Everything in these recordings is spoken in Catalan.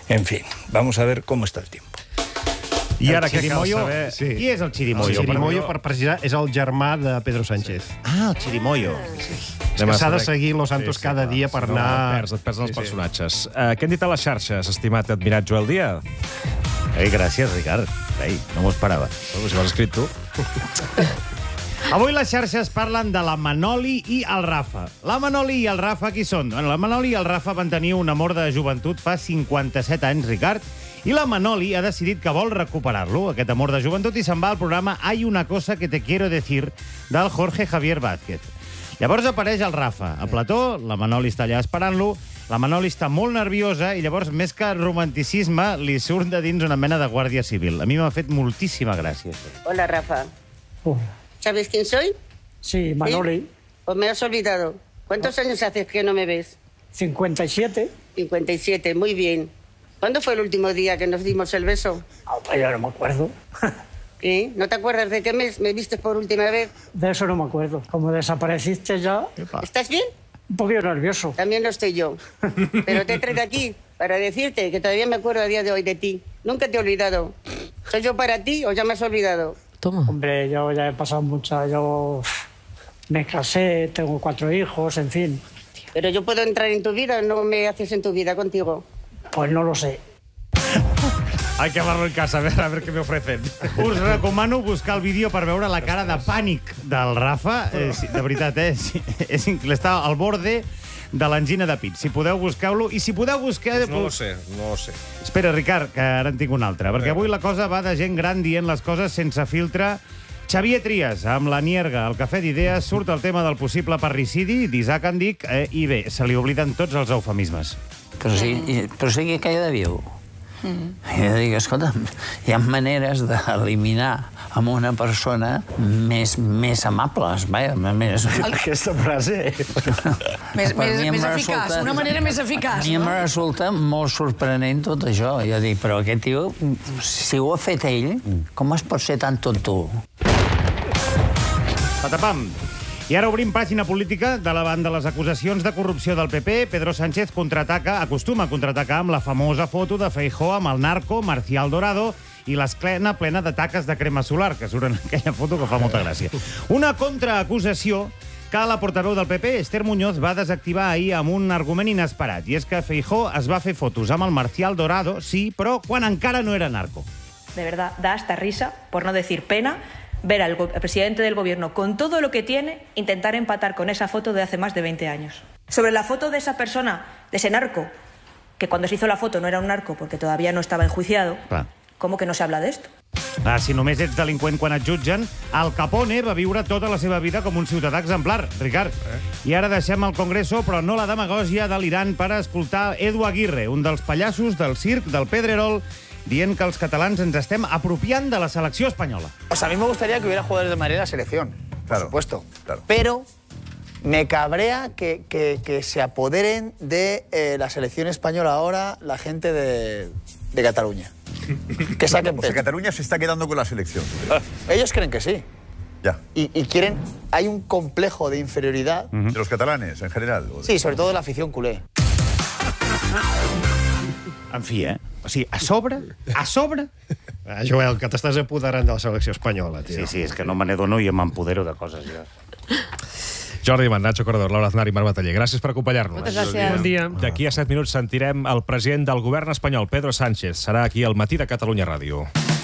En fin, vamos a ver cómo está el tiempo. I ara què cal saber? Qui és el Chirimoyo? El Chirimoyo, per precisar, és el germà de Pedro Sánchez. Ah, el Chirimoyo. És que s'ha de seguir Los Santos cada dia per anar... Et perds els personatges. Què han dit a les xarxes, estimat admirat Joel Díaz? Gràcies, Ricard. No m'ho esperava. Si ho has escrit tu. Avui les xarxes parlen de la Manoli i el Rafa. La Manoli i el Rafa, qui són? La Manoli i el Rafa van tenir un amor de joventut fa 57 anys, Ricard, i la Manoli ha decidit que vol recuperar-lo, aquest amor de joventut, i se'n va al programa Hay una cosa que te quiero decir, del Jorge Javier Vázquez. Llavors apareix el Rafa a plató, la Manoli està allà esperant-lo, la Manoli està molt nerviosa i llavors, més que romanticisme, li surt de dins una mena de guàrdia civil. A mi m'ha fet moltíssima gràcia. Hola, Rafa. Hola. ¿Sabes quién soy? Sí, Manoli. ¿Sí? Pues me has olvidado. ¿Cuántos años hace que no me ves? 57. 57, muy bien. ¿Cuándo fue el último día que nos dimos el beso? Pues ya no me acuerdo. ¿Sí? ¿No te acuerdas de qué mes me viste por última vez? De eso no me acuerdo. Como desapareciste ya... ¿Estás bien? Un poquito nervioso. También lo estoy yo. Pero te he traído aquí para decirte que todavía me acuerdo a día de hoy de ti. Nunca te he olvidado. ¿Soy yo para ti o ya me has olvidado? Toma. Hombre, yo ya he pasado mucha... Yo me casé, tengo 4 hijos, en fin. Pero yo puedo entrar en tu vida o no me haces en tu vida contigo. Pues no lo sé. Hay que llevarlo en casa, a ver què m'ofrecen. Us recomano buscar el vídeo per veure la cara de pànic del Rafa. De veritat, està al borde de l'angina de pit. Si podeu, busqueu-lo. I si podeu buscar... No lo sé. Espera, Ricard, que ara en tinc un altre. Perquè avui la cosa va de gent gran dient les coses sense filtre. Xavier Trias, amb la Nierga, al Cafè d'Idees, surt el tema del possible parricidi d'Isaac Andic, i bé, se li obliden tots els eufemismes. Però sí que queda viu. I jo dic, escolta'm, hi ha maneres d'eliminar amb una persona més amables, més... Aquesta frase... Més eficaç, una manera més eficaç. A mi em resulta molt sorprenent tot això. Jo dic, però aquest tio, si ho ha fet ell, com es pot ser tan tonto? Patapam! I ara obrim pàgina política. Davant de les acusacions de corrupció del PP, Pedro Sánchez acostuma a contraatacar amb la famosa foto de Feijóo amb el narco Marcial Dorado i l'esclena plena de taques de crema solar, que surt en aquella foto que fa molta gràcia. Una contraacusació que la portaveu del PP, Esther Muñoz, va desactivar ahir amb un argument inesperat, i és que Feijóo es va fer fotos amb el Marcial Dorado, sí, però quan encara no era narco. De verdad, da hasta risa, por no decir pena, ver al presidente del gobierno con todo lo que tiene intentar empatar con esa foto de hace más de 20 años. Sobre la foto de esa persona, de ese narco, que cuando se hizo la foto no era un narco porque todavía no estaba enjuiciado, ¿cómo que no se habla de esto? Si només ets delinqüent quan et jutgen, Al Capone va viure tota la seva vida com un ciutadà exemplar, Ricard. I ara deixem el Congreso, però no la demagògia de l'Iran, per escoltar Edu Aguirre, un dels pallassos del circ del Pedrerol, dient que els catalans ens estem apropiant de la selecció espanyola. Pues a mí me gustaría que hubiera jugadores de Madrid en la selección, por supuesto. Claro. Pero me cabrea que se apoderen de la selección española ahora la gente de Cataluña. Que saquen pecho. Cataluña se está quedando con la selección. Ellos creen que sí. Ya. Y quieren... Hay un complejo de inferioridad. ¿De los catalanes, en general? Sí, sobre todo de la afición culé. En fi, O sigui, a sobre... Joel, que t'estàs apoderant de la selecció espanyola, tio. Sí, és que no me n'adono i m'empodero de coses, jo. Jordi Diamant, Nacho Corredor, Laura Aznar i Marc Bataller, gràcies per acompanyar-nos. Moltes gràcies. Bon dia. D'aquí a 7 minuts sentirem el president del govern espanyol, Pedro Sánchez. Serà aquí al Matí de Catalunya Ràdio.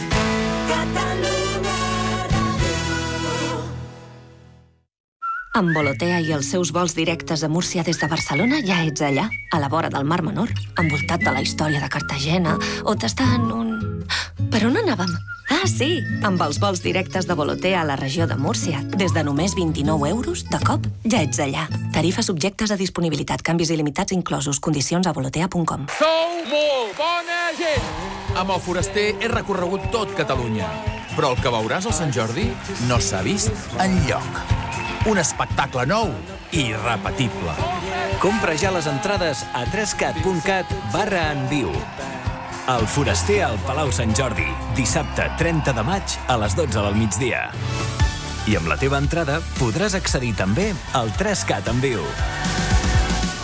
Amb Volotea i els seus vols directes a Múrcia des de Barcelona ja ets allà, a la vora del Mar Menor, envoltat de la història de Cartagena, o tastant un... Per on anàvem? Ah, sí! Amb els vols directes de Volotea a la regió de Múrcia, des de només 29 euros, de cop, ja ets allà. Tarifes subjectes a disponibilitat, canvis il·limitats inclosos, condicions a volotea.com. Sou molt bona gent! Amb el Foraster he recorregut tot Catalunya, però el que veuràs al Sant Jordi no s'ha vist enlloc. Un espectacle nou i irrepetible. Compra ja les entrades a 3cat.cat/enviu. El Foraster al Palau Sant Jordi, dissabte 30 de maig a les 12 del migdia. I amb la teva entrada podràs accedir també al 3Cat en viu.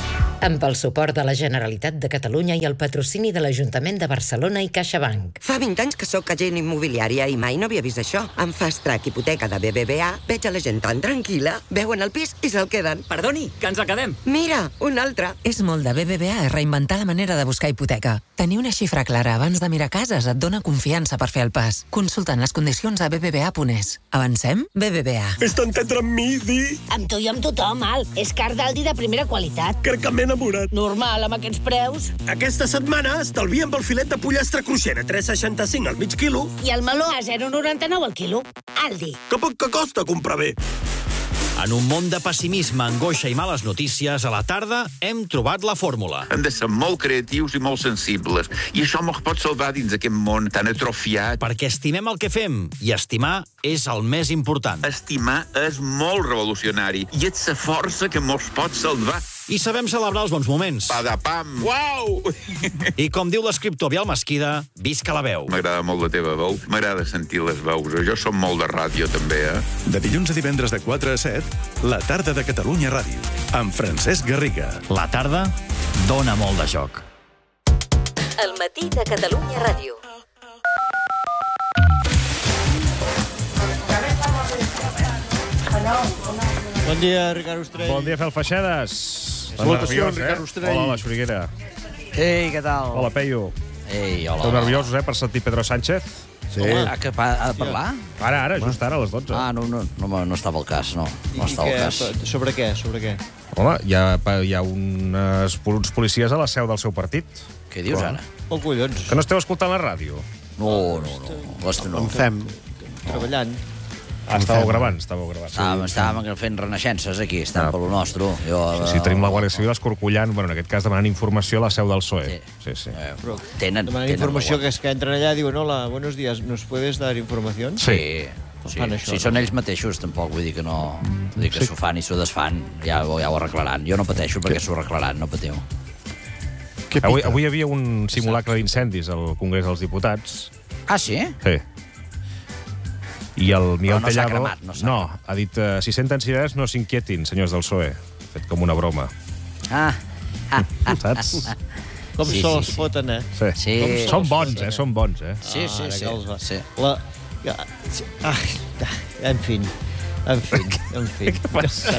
Amb el suport de la Generalitat de Catalunya i el patrocini de l'Ajuntament de Barcelona i CaixaBank. Fa 20 anys que sóc agent immobiliària i mai no havia vist això. Amb Fast Track Hipoteca de BBVA veig a la gent tan tranquil·la, veuen el pis i se'l queden. Perdoni, que ens el quedem. Mira, un altre. És molt de BBVA reinventar la manera de buscar hipoteca. Tenir una xifra clara abans de mirar cases et dona confiança per fer el pas. Consulta'n les condicions a bbva.es. Avancem? BBVA. Vés-te entendre amb mi, Di. Amb tu i amb tothom, Al. És car d'Aldi de primera qualitat. Crec que m'he enamorat. Normal, amb aquests preus. Aquesta setmana estalvia amb el filet de pollastre cruixent a 3,65 al mig quilo. I el meló a 0,99 al quilo. Aldi. Que poc que costa comprar bé. En un món de pessimisme, angoixa i males notícies, a la tarda hem trobat la fórmula. Hem de ser molt creatius i molt sensibles. I això ens pot salvar dins d'aquest món tan atrofiat. Perquè estimem el que fem, i estimar és el més important. Estimar és molt revolucionari i és la força que ens pot salvar. I sabem celebrar els bons moments. Padapam! Uau! I com diu l'escriptor Biel Mesquida, visca la veu. M'agrada molt la teva veu. M'agrada sentir les veus. Jo som molt de ràdio, també, De dilluns a divendres de 4 a 7, la tarda de Catalunya Ràdio, amb Francesc Garriga. La tarda dona molt de joc. El matí de Catalunya Ràdio. Bon dia, Ricard Ostrell. Bon dia, Felfeixedes. Salutacions, Ricard Ostrell. Hola, la Xuriguera. Ei, què tal? Hola, Peyu. Ei, hola. Esteu nerviosos, per sentir Pedro Sánchez? Sí. Home, ha de parlar? Ara, just ara, a les 12. Ah, no estava al cas, no. No estava al cas. Sobre què? Home, hi ha uns policies a la seu del seu partit. Què dius, ara? Oh, collons. Que no esteu escoltant la ràdio? No. En fem. Treballant. Estàveu gravant. Estàvem fent renaixences aquí, estàvem per lo nostre. Sí, tenim la Guàrdia Civil escorcollant, en aquest cas demanant informació a la seu del PSOE. Sí. Demanant informació que entren allà i diuen, hola, buenos días, ¿nos puedes dar información? Sí. Si són ells mateixos, tampoc vull dir que no... Vull dir que s'ho fan i s'ho desfan, ja ho arreglaran. Jo no pateixo perquè s'ho arreglaran, no patiu. Avui hi havia un simulacre d'incendis al Congrés dels Diputats. Ah, sí? Sí. I el Miguel Tellado... No, ha dit, si senten cireres no s'inquietin, senyors del PSOE. Fet com una broma. Saps? Com se'ls foten, Sí. Són bons, Són bons, Sí. En fi. Què passa?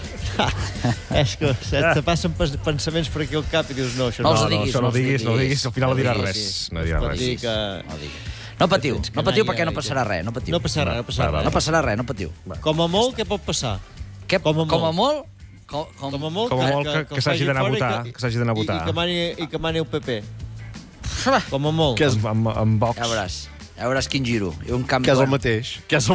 És que te passen pensaments per aquí al cap i dius, no, això no. No ho diguis, al final no dirà res. No dirà res. No patiu perquè no passarà res. No passarà res, no patiu. Com a molt, què pot passar? Com a molt? Que s'hagi d'anar a votar. I que mani el PP. Com a molt. Amb Vox. Ja veuràs quin giro. Que és el mateix.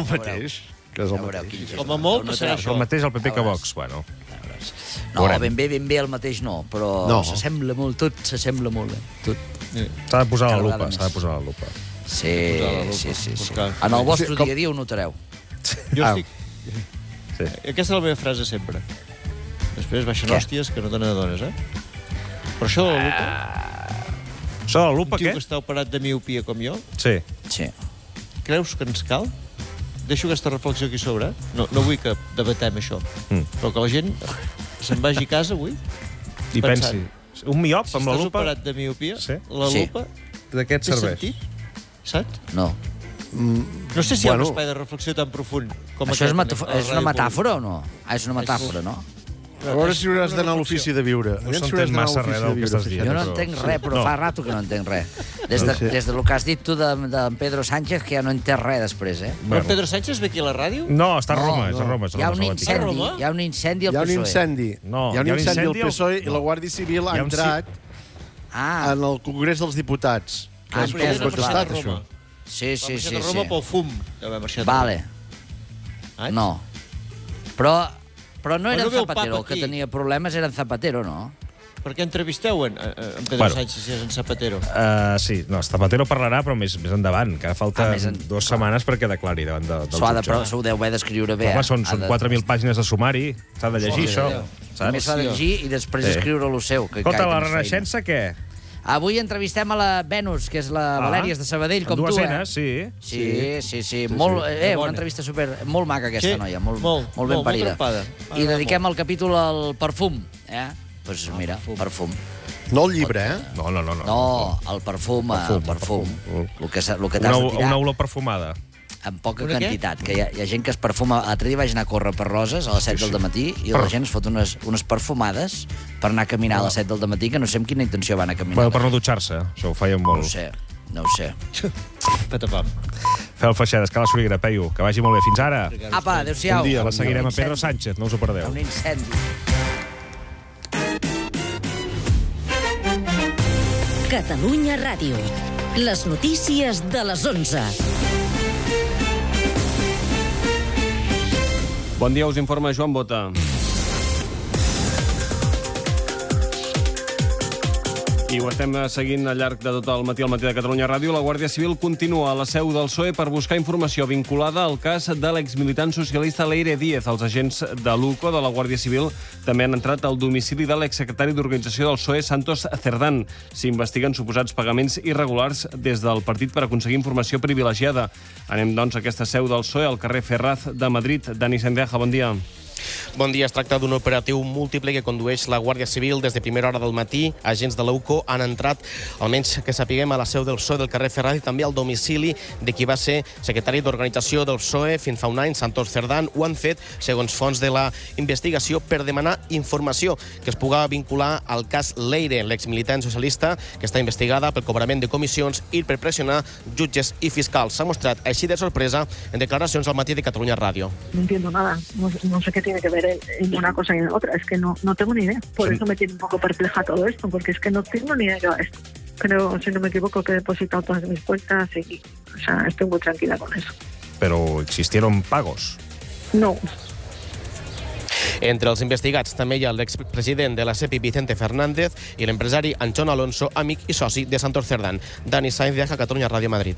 Com a molt passarà això. El mateix el PP que Vox, bueno. No, ben bé el mateix no, però s'assembla molt, tot s'assembla molt. S'ha de posar la lupa. Sí. En el vostre dia a dia ho notareu. Jo estic... Aquesta és la meva frase sempre. Després baixen hòsties que no te n'adones, Però això de la lupa... Això de la lupa, què? Un tio que està operat de miopia com jo? Sí. Creus que ens cal? Deixo aquesta reflexió aquí sobre, No vull que debatem això. Però que la gent se'n vagi a casa avui i pensi. Un miop amb la lupa... Si estàs operat de miopia, la lupa... De què et serveix? Saps? No. No sé si hi ha un espai de reflexió tan profund com això és una metàfora o no? És una metàfora, no? A veure si hauràs d'anar a l'ofici de viure. No s'entén massa res del que estàs dient. Jo no entenc res, però fa rato que no entenc res. Des del que has dit tu de Pedro Sánchez, que ja no entenc res després, Però Pedro Sánchez ve aquí a la ràdio? No, està a Roma, és a Roma. Hi ha un incendi al PSOE. Hi ha un incendi al PSOE i la Guàrdia Civil ha entrat en el Congrés dels Diputats. Que és com contestat, això. Sí. Va marxar de Roma pel fum. Vale. No. Però no era Zapatero, el que tenia problemes era en Zapatero, no? Per què entrevisteu en Pedro Sánchez si és en Zapatero? Sí, Zapatero parlarà, però més endavant, que falta 2 setmanes perquè declari davant del jutge. Però s'ho deu haver d'escriure bé. Home, són 4.000 pàgines de sumari, s'ha de llegir això. Només s'ha de llegir i després escriure-lo seu. Escolta, la Renaixença, què? Avui entrevistem a la Venus, que és la Valèria de Sabadell, com tu, sí. Sí. Una entrevista molt maca, aquesta noia, molt ben parida. I dediquem el capítol al perfum, Doncs mira, perfum. No el llibre, eh? No. No, el perfum. El que t'has de tirar. Una olor perfumada. En poca quantitat, que hi ha gent que es perfuma. L'altre dia vaig anar a córrer per Roses a les 7 del matí i la gent es fot unes perfumades per anar a caminar a les 7 del matí, que no sé amb quina intenció van a caminar. Per no dutxar-se, això ho feien molt. No ho sé. Patapam. Fel Feixedes, que la Soriguera, Peyu, que vagi molt bé. Fins ara. Apa, adéu-siau. Un dia la seguirem a Pedro Sánchez, no us ho perdeu. Un incendi. Catalunya Ràdio. Les notícies de les 11. Bon dia, us informa Joan Bota. I ho estem seguint al llarg de tot el matí al Matí de Catalunya Ràdio. La Guàrdia Civil continua a la seu del PSOE per buscar informació vinculada al cas de l'exmilitant socialista Leire Díez. Els agents de l'UCO de la Guàrdia Civil també han entrat al domicili de l'exsecretari d'Organització del PSOE, Santos Cerdán. S'investiguen suposats pagaments irregulars des del partit per aconseguir informació privilegiada. Anem, doncs, a aquesta seu del PSOE, al carrer Ferraz de Madrid. Dani Sendeja, bon dia. Bon dia. Es tracta d'un operatiu múltiple que condueix la Guàrdia Civil des de primera hora del matí. Agents de l'UCO han entrat, almenys que sapiguem, a la seu del PSOE del carrer Ferraz i també al domicili de qui va ser secretari d'Organització del PSOE fins fa un any, Santos Cerdán. Ho han fet, segons fonts de la investigació, per demanar informació que es pugui vincular al cas Leire, l'exmilitant socialista, que està investigada pel cobrament de comissions i per pressionar jutges i fiscals. S'ha mostrat així de sorpresa en declaracions al Matí de Catalunya Ràdio. No entiendo nada. No sé qué tiene que ver en una cosa y en otra. Es que no tengo ni idea. Por eso me tiene un poco perpleja todo esto, porque es que no tengo ni idea de esto. Creo, si no me equivoco, que he depositado todas mis cuentas y, o sea, estoy muy tranquila con eso. Pero existieron pagos. No. Entre els investigats també hi ha l'expresident de la SEPI, Vicente Fernández, i l'empresari Anton Alonso, amic i soci de Santos Cerdán. Dani Sainz, de Catalunya Ràdio, Madrid.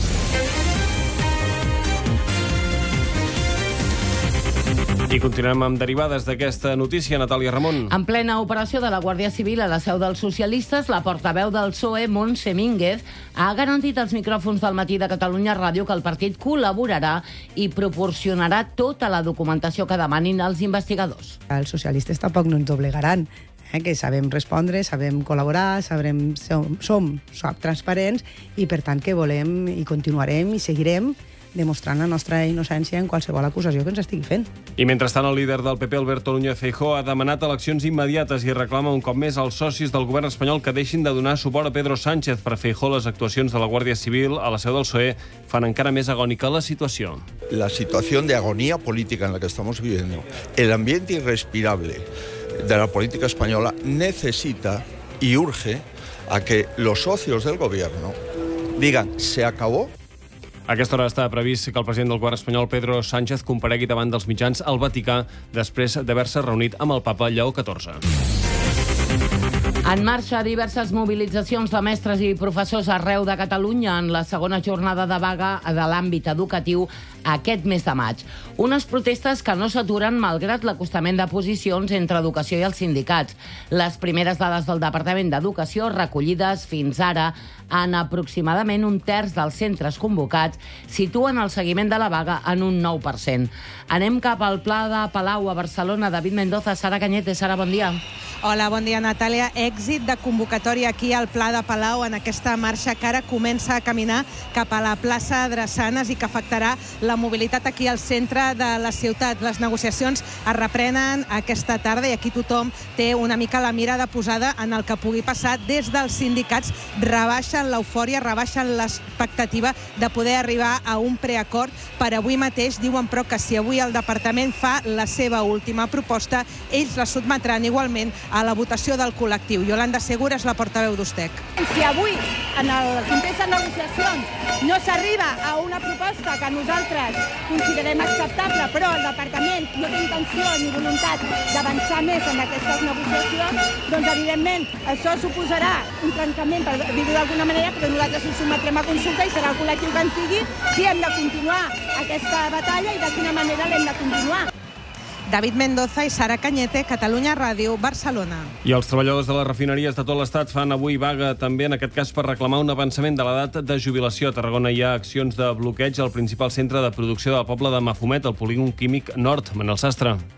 I continuem amb derivades d'aquesta notícia, Natàlia Ramon. En plena operació de la Guàrdia Civil a la seu dels socialistes, la portaveu del PSOE, Montse Mínguez, ha garantit als micròfons del Matí de Catalunya Ràdio que el partit col·laborarà i proporcionarà tota la documentació que demanin els investigadors. Els socialistes tampoc no ens obligaran, que sabem respondre, sabem col·laborar, som transparents i, per tant, que volem i continuarem i seguirem demostrant la nostra innocència en qualsevol acusació que ens estigui fent. I mentrestant, el líder del PP, Alberto Núñez Feijóo, ha demanat eleccions immediates i reclama un cop més als socis del govern espanyol que deixin de donar suport a Pedro Sánchez. Per Feijóo, les actuacions de la Guàrdia Civil a la seu del PSOE fan encara més agònica la situació. La situación de agonía política en la que estamos viviendo, el ambiente irrespirable de la política española necesita y urge a que los socios del gobierno digan, se acabó. A aquesta hora està previst que el president del govern espanyol, Pedro Sánchez, comparegui davant dels mitjans al Vaticà després d'haver-se reunit amb el papa Lleó XIV. En marxa diverses mobilitzacions de mestres i professors arreu de Catalunya en la segona jornada de vaga de l'àmbit educatiu aquest mes de maig. Unes protestes que no s'aturen malgrat l'acostament de posicions entre educació i els sindicats. Les primeres dades del Departament d'Educació, recollides fins ara en aproximadament un terç dels centres convocats, situen el seguiment de la vaga en un 9%. Anem cap al Pla de Palau a Barcelona. David Mendoza, Sara Cañete. Sara, bon dia. Hola, bon dia, Natàlia. Èxit de convocatòria aquí al Pla de Palau en aquesta marxa que ara comença a caminar cap a la plaça Drassanes i que afectarà la mobilitat aquí al centre de la ciutat. Les negociacions es reprenen aquesta tarda i aquí tothom té una mica la mirada posada en el que pugui passar. Des dels sindicats rebaixen l'eufòria, rebaixen l'expectativa de poder arribar a un preacord per avui mateix. Diuen, però, que si avui el departament fa la seva última proposta, ells la sotmetran igualment a la votació del col·lectiu. Yolanda Segura és la portaveu d'USTEC. Si avui, en el context de negociacions, no s'arriba a una proposta que nosaltres considerem acceptable, però el departament no té intenció ni voluntat d'avançar més en aquestes negociacions, doncs, evidentment, això suposarà un trencament, per dir-ho d'alguna manera, però nosaltres ho sotmetrem a consulta i serà el col·lectiu que ens digui si hem de continuar aquesta batalla i de quina manera l'hem de continuar. David Mendoza i Sara Cañete, Catalunya Ràdio, Barcelona. I els treballadors de les refineries de tot l'Estat fan avui vaga també, en aquest cas, per reclamar un avançament de l'edat de jubilació. A Tarragona hi ha accions de bloqueig al principal centre de producció del poble de Mafumet, el polígon químic nord. Manel Sastre.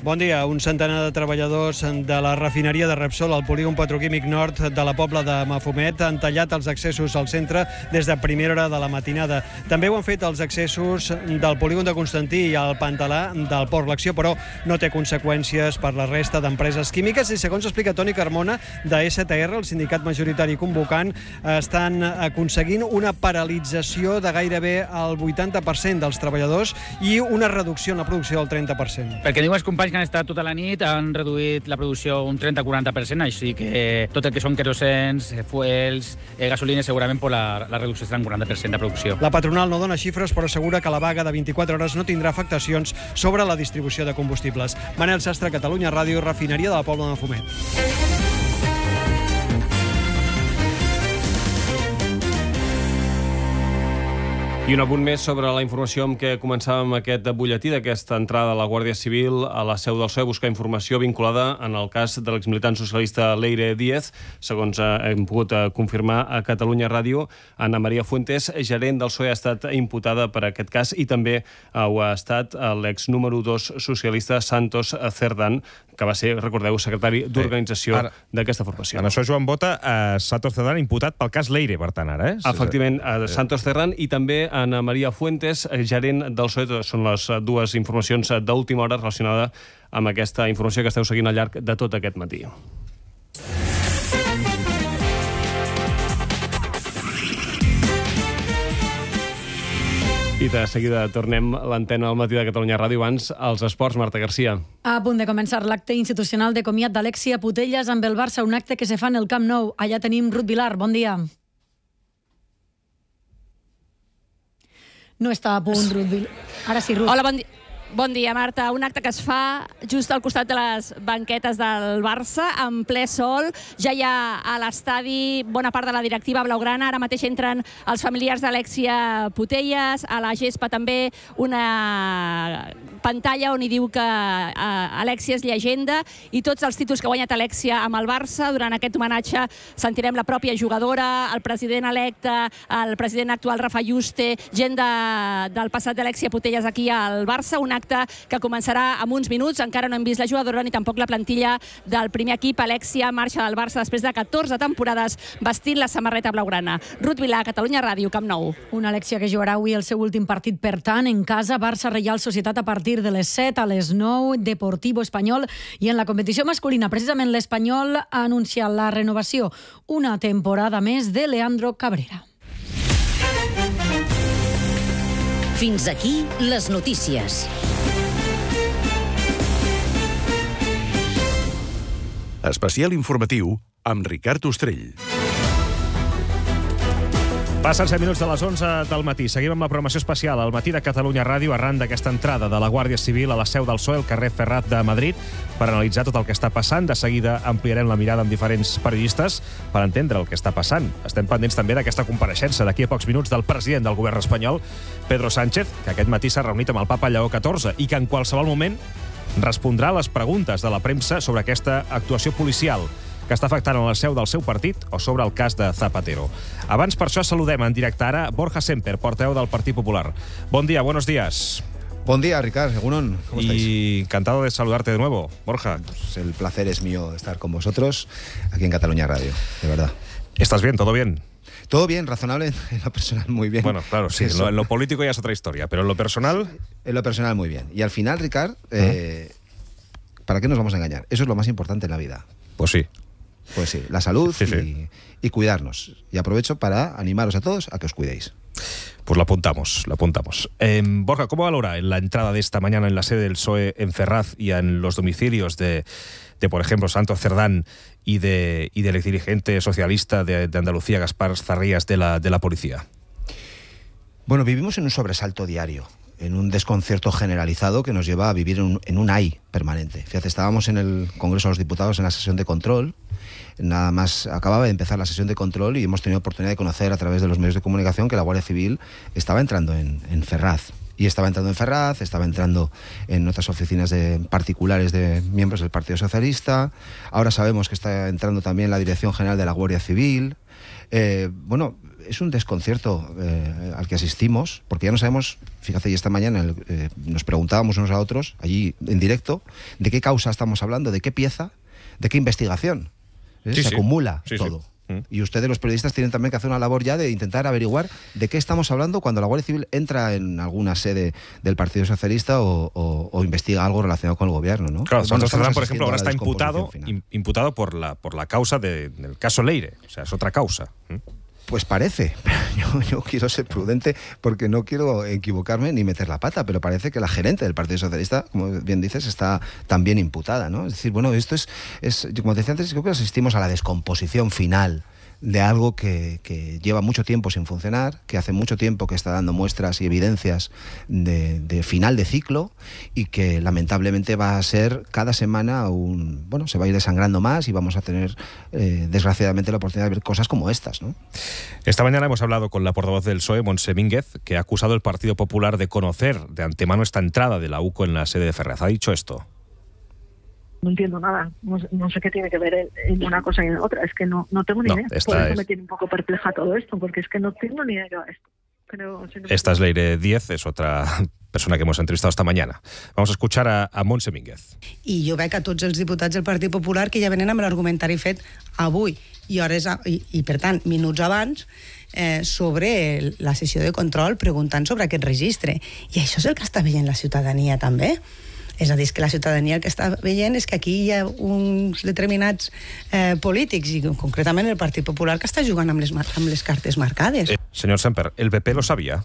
Bon dia. Un centenar de treballadors de la refineria de Repsol al polígon petroquímic nord de la Pobla de Mafumet han tallat els accessos al centre des de primera hora de la matinada. També ho han fet els accessos del polígon de Constantí i al Pantalà del Port. L'acció, però, no té conseqüències per la resta d'empreses químiques i, segons explica Toni Carmona, de STR, el sindicat majoritari convocant, estan aconseguint una paralització de gairebé el 80% dels treballadors i una reducció en la producció del 30%. Perquè diu els companys que han estat tota la nit, han reduït la producció un 30-40%, així que tot el que són querosens, fuels, gasolines, segurament per la reducció serà un 40% de producció. La patronal no dona xifres, però assegura que la vaga de 24 hores no tindrà afectacions sobre la distribució de combustibles. Manel Sastre, Catalunya Ràdio, refineria de la Pobla de Mafumet. I un apunt més sobre la informació amb què començàvem aquest butlletí d'aquesta entrada a la Guàrdia Civil a la seu del PSOE a buscar informació vinculada en el cas de l'exmilitant socialista Leire Díez. Segons hem pogut confirmar a Catalunya Ràdio, Ana Maria Fuentes, gerent del PSOE, ha estat imputada per aquest cas i també ho ha estat l'ex número 2 socialista Santos Cerdán, que va ser, recordeu, secretari d'organització d'aquesta formació. En això, Joan Bota, Santos Cerdán imputat pel cas Leire, per tant, ara, Efectivament, Santos Cerdán i també Ana Maria Fuentes, gerent del PSOE. Són les dues informacions d'última hora relacionada amb aquesta informació que esteu seguint al llarg de tot aquest matí. I de seguida tornem l'antena al matí de Catalunya Ràdio. Abans, als esports, Marta Garcia. A punt de començar l'acte institucional de comiat d'Alexia Putellas amb el Barça, un acte que se fa en el Camp Nou. Allà tenim Ruth Vilar. Bon dia. No està a punt, Ruth Vilar. Ara sí, Ruth. Hola, bon dia, Marta. Un acte que es fa just al costat de les banquetes del Barça, en ple sol. Ja hi ha a l'estadi bona part de la directiva blaugrana. Ara mateix entren els familiars d'Alexia Putellas. A la gespa també una pantalla on hi diu que Alexia és llegenda i tots els títols que ha guanyat Alexia amb el Barça. Durant aquest homenatge sentirem la pròpia jugadora, el president electe, el president actual Rafa Juste, gent del passat d'Alexia Putellas aquí al Barça. Un acte que començarà en uns minuts. Encara no hem vist la jugadora ni tampoc la plantilla del primer equip. Alexia marxa del Barça després de 14 temporades vestint la samarreta blaugrana. Ruth Vilar, Catalunya Ràdio, Camp Nou. Una Alexia que jugarà avui el seu últim partit, per tant, en casa. Barça Reial Societat a partir de les 7, a les 9, Deportivo Espanyol. I en la competició masculina, precisament l'Espanyol ha anunciat la renovació una temporada més de Leandro Cabrera. Fins aquí les notícies. Especial informatiu amb Ricard Ostrell. Passen 7 minuts de les 11 del matí. Seguim amb la programació especial al matí de Catalunya Ràdio arran d'aquesta entrada de la Guàrdia Civil a la seu del PSOE, al carrer Ferrat de Madrid, per analitzar tot el que està passant. De seguida ampliarem la mirada amb diferents periodistes per entendre el que està passant. Estem pendents també d'aquesta compareixença d'aquí a pocs minuts del president del govern espanyol, Pedro Sánchez, que aquest matí s'ha reunit amb el papa Lleó XIV i que en qualsevol moment respondrà a les preguntes de la premsa sobre aquesta actuació policial que està afectant a la seu del seu partit o sobre el cas de Zapatero. Abans, per això, saludem en directe ara Borja Semper, portaveu del Partit Popular. Bon día, buenos días. Buen día, Ricard. ¿Cómo estáis? Y encantado de saludarte de nuevo, Borja. Pues el placer es mío de estar con vosotros aquí en Catalunya Radio, de verdad. ¿Estás bien? ¿Todo bien? Todo bien, razonable, en lo personal muy bien. Bueno, claro, sí, en lo político ya es otra historia, pero en lo personal... En lo personal muy bien. Y al final, Ricard, ¿para qué nos vamos a engañar? Eso es lo más importante en la vida. Pues sí. Pues sí, la salud y cuidarnos. Y aprovecho para animaros a todos a que os cuidéis. Pues lo apuntamos, lo apuntamos. Borja, ¿cómo valora la entrada de esta mañana en la sede del PSOE en Ferraz y en los domicilios de por ejemplo, Santos Cerdán y del exdirigente socialista de Andalucía, Gaspar Zarrías, de la policía? Bueno, vivimos en un sobresalto diario, en un desconcierto generalizado que nos lleva a vivir en un ay permanente. Fíjate, estábamos en el Congreso de los Diputados en la sesión de control. Nada más acababa de empezar la sesión de control y hemos tenido oportunidad de conocer a través de los medios de comunicación que la Guardia Civil estaba entrando en Ferraz. Y estaba entrando en Ferraz, estaba entrando en otras oficinas particulares de miembros del Partido Socialista. Ahora sabemos que está entrando también la Dirección General de la Guardia Civil. es un desconcierto al que asistimos, porque ya no sabemos, fíjate, y esta mañana nos preguntábamos unos a otros, allí en directo, de qué causa estamos hablando, de qué pieza, de qué investigación. Se acumula todo. Y ustedes, los periodistas, tienen también que hacer una labor ya de intentar averiguar de qué estamos hablando cuando la Guardia Civil entra en alguna sede del Partido Socialista o investiga algo relacionado con el gobierno, ¿no? Claro, Santos Cerdán, por ejemplo, ahora está imputado por la causa del caso Leire. O sea, es otra causa. Pues parece, pero yo quiero ser prudente porque no quiero equivocarme ni meter la pata, pero parece que la gerente del Partido Socialista, como bien dices, está también imputada, ¿no? Es decir, bueno, esto es como te decía antes, creo que asistimos a la descomposición final de algo que lleva mucho tiempo sin funcionar, que hace mucho tiempo que está dando muestras y evidencias de final de ciclo y que lamentablemente va a ser cada semana se va a ir desangrando más y vamos a tener desgraciadamente la oportunidad de ver cosas como estas, ¿no? Esta mañana hemos hablado con la portavoz del PSOE, Montse Mínguez, que ha acusado al Partido Popular de conocer de antemano esta entrada de la UCO en la sede de Ferraz. Ha dicho esto. No entiendo nada, no sé qué tiene que ver en una cosa y en otra, es que no tengo ni idea. Por eso me tiene un poco perpleja todo esto, porque es que no tengo ni idea de qué va esto. Esta es Leire Díez, es otra persona que hemos entrevistado esta mañana. Vamos a escuchar a Montse Mínguez. I jo veig a tots els diputats del Partit Popular que ja venen amb l'argumentari fet avui i per tant, minuts abans, sobre la sessió de control preguntant sobre aquest registre. I això és el que està veient la ciutadania també. És a dir, que la ciutadania el que està veient és que aquí hi ha uns determinats polítics, i concretament el Partit Popular, que està jugant amb les cartes marcades. Señor Semper, ¿el PP lo sabía?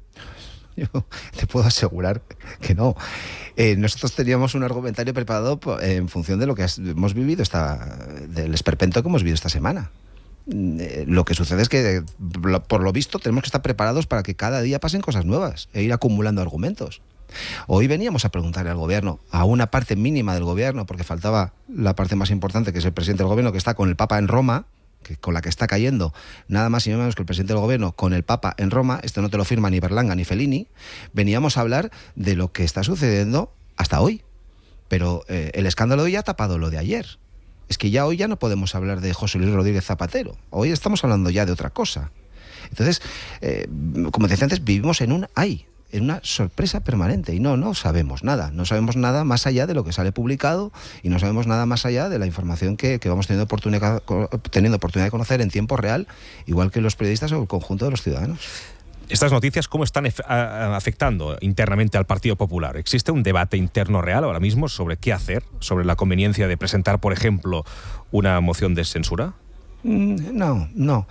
Yo te puedo asegurar que no. Nosotros teníamos un argumentario preparado en función de lo que hemos vivido, del esperpento que hemos vivido esta semana. Lo que sucede es que, por lo visto, tenemos que estar preparados para que cada día pasen cosas nuevas e ir acumulando argumentos. Hoy veníamos a preguntarle al gobierno, a una parte mínima del gobierno, porque faltaba la parte más importante, que es el presidente del gobierno, que está con el Papa en Roma, con la que está cayendo nada más y nada menos que el presidente del gobierno con el Papa en Roma. Esto no te lo firma ni Berlanga ni Fellini. Veníamos a hablar de lo que está sucediendo hasta hoy, pero el escándalo de hoy ha tapado lo de ayer. Es que ya hoy ya no podemos hablar de José Luis Rodríguez Zapatero, hoy estamos hablando ya de otra cosa. Entonces, como decía antes, vivimos en una sorpresa permanente y no sabemos nada más allá de lo que sale publicado y no sabemos nada más allá de la información que vamos teniendo oportunidad de conocer en tiempo real, igual que los periodistas o el conjunto de los ciudadanos. Estas noticias, ¿cómo están afectando internamente al Partido Popular? ¿Existe un debate interno real ahora mismo sobre qué hacer, sobre la conveniencia de presentar, por ejemplo, una moción de censura? No.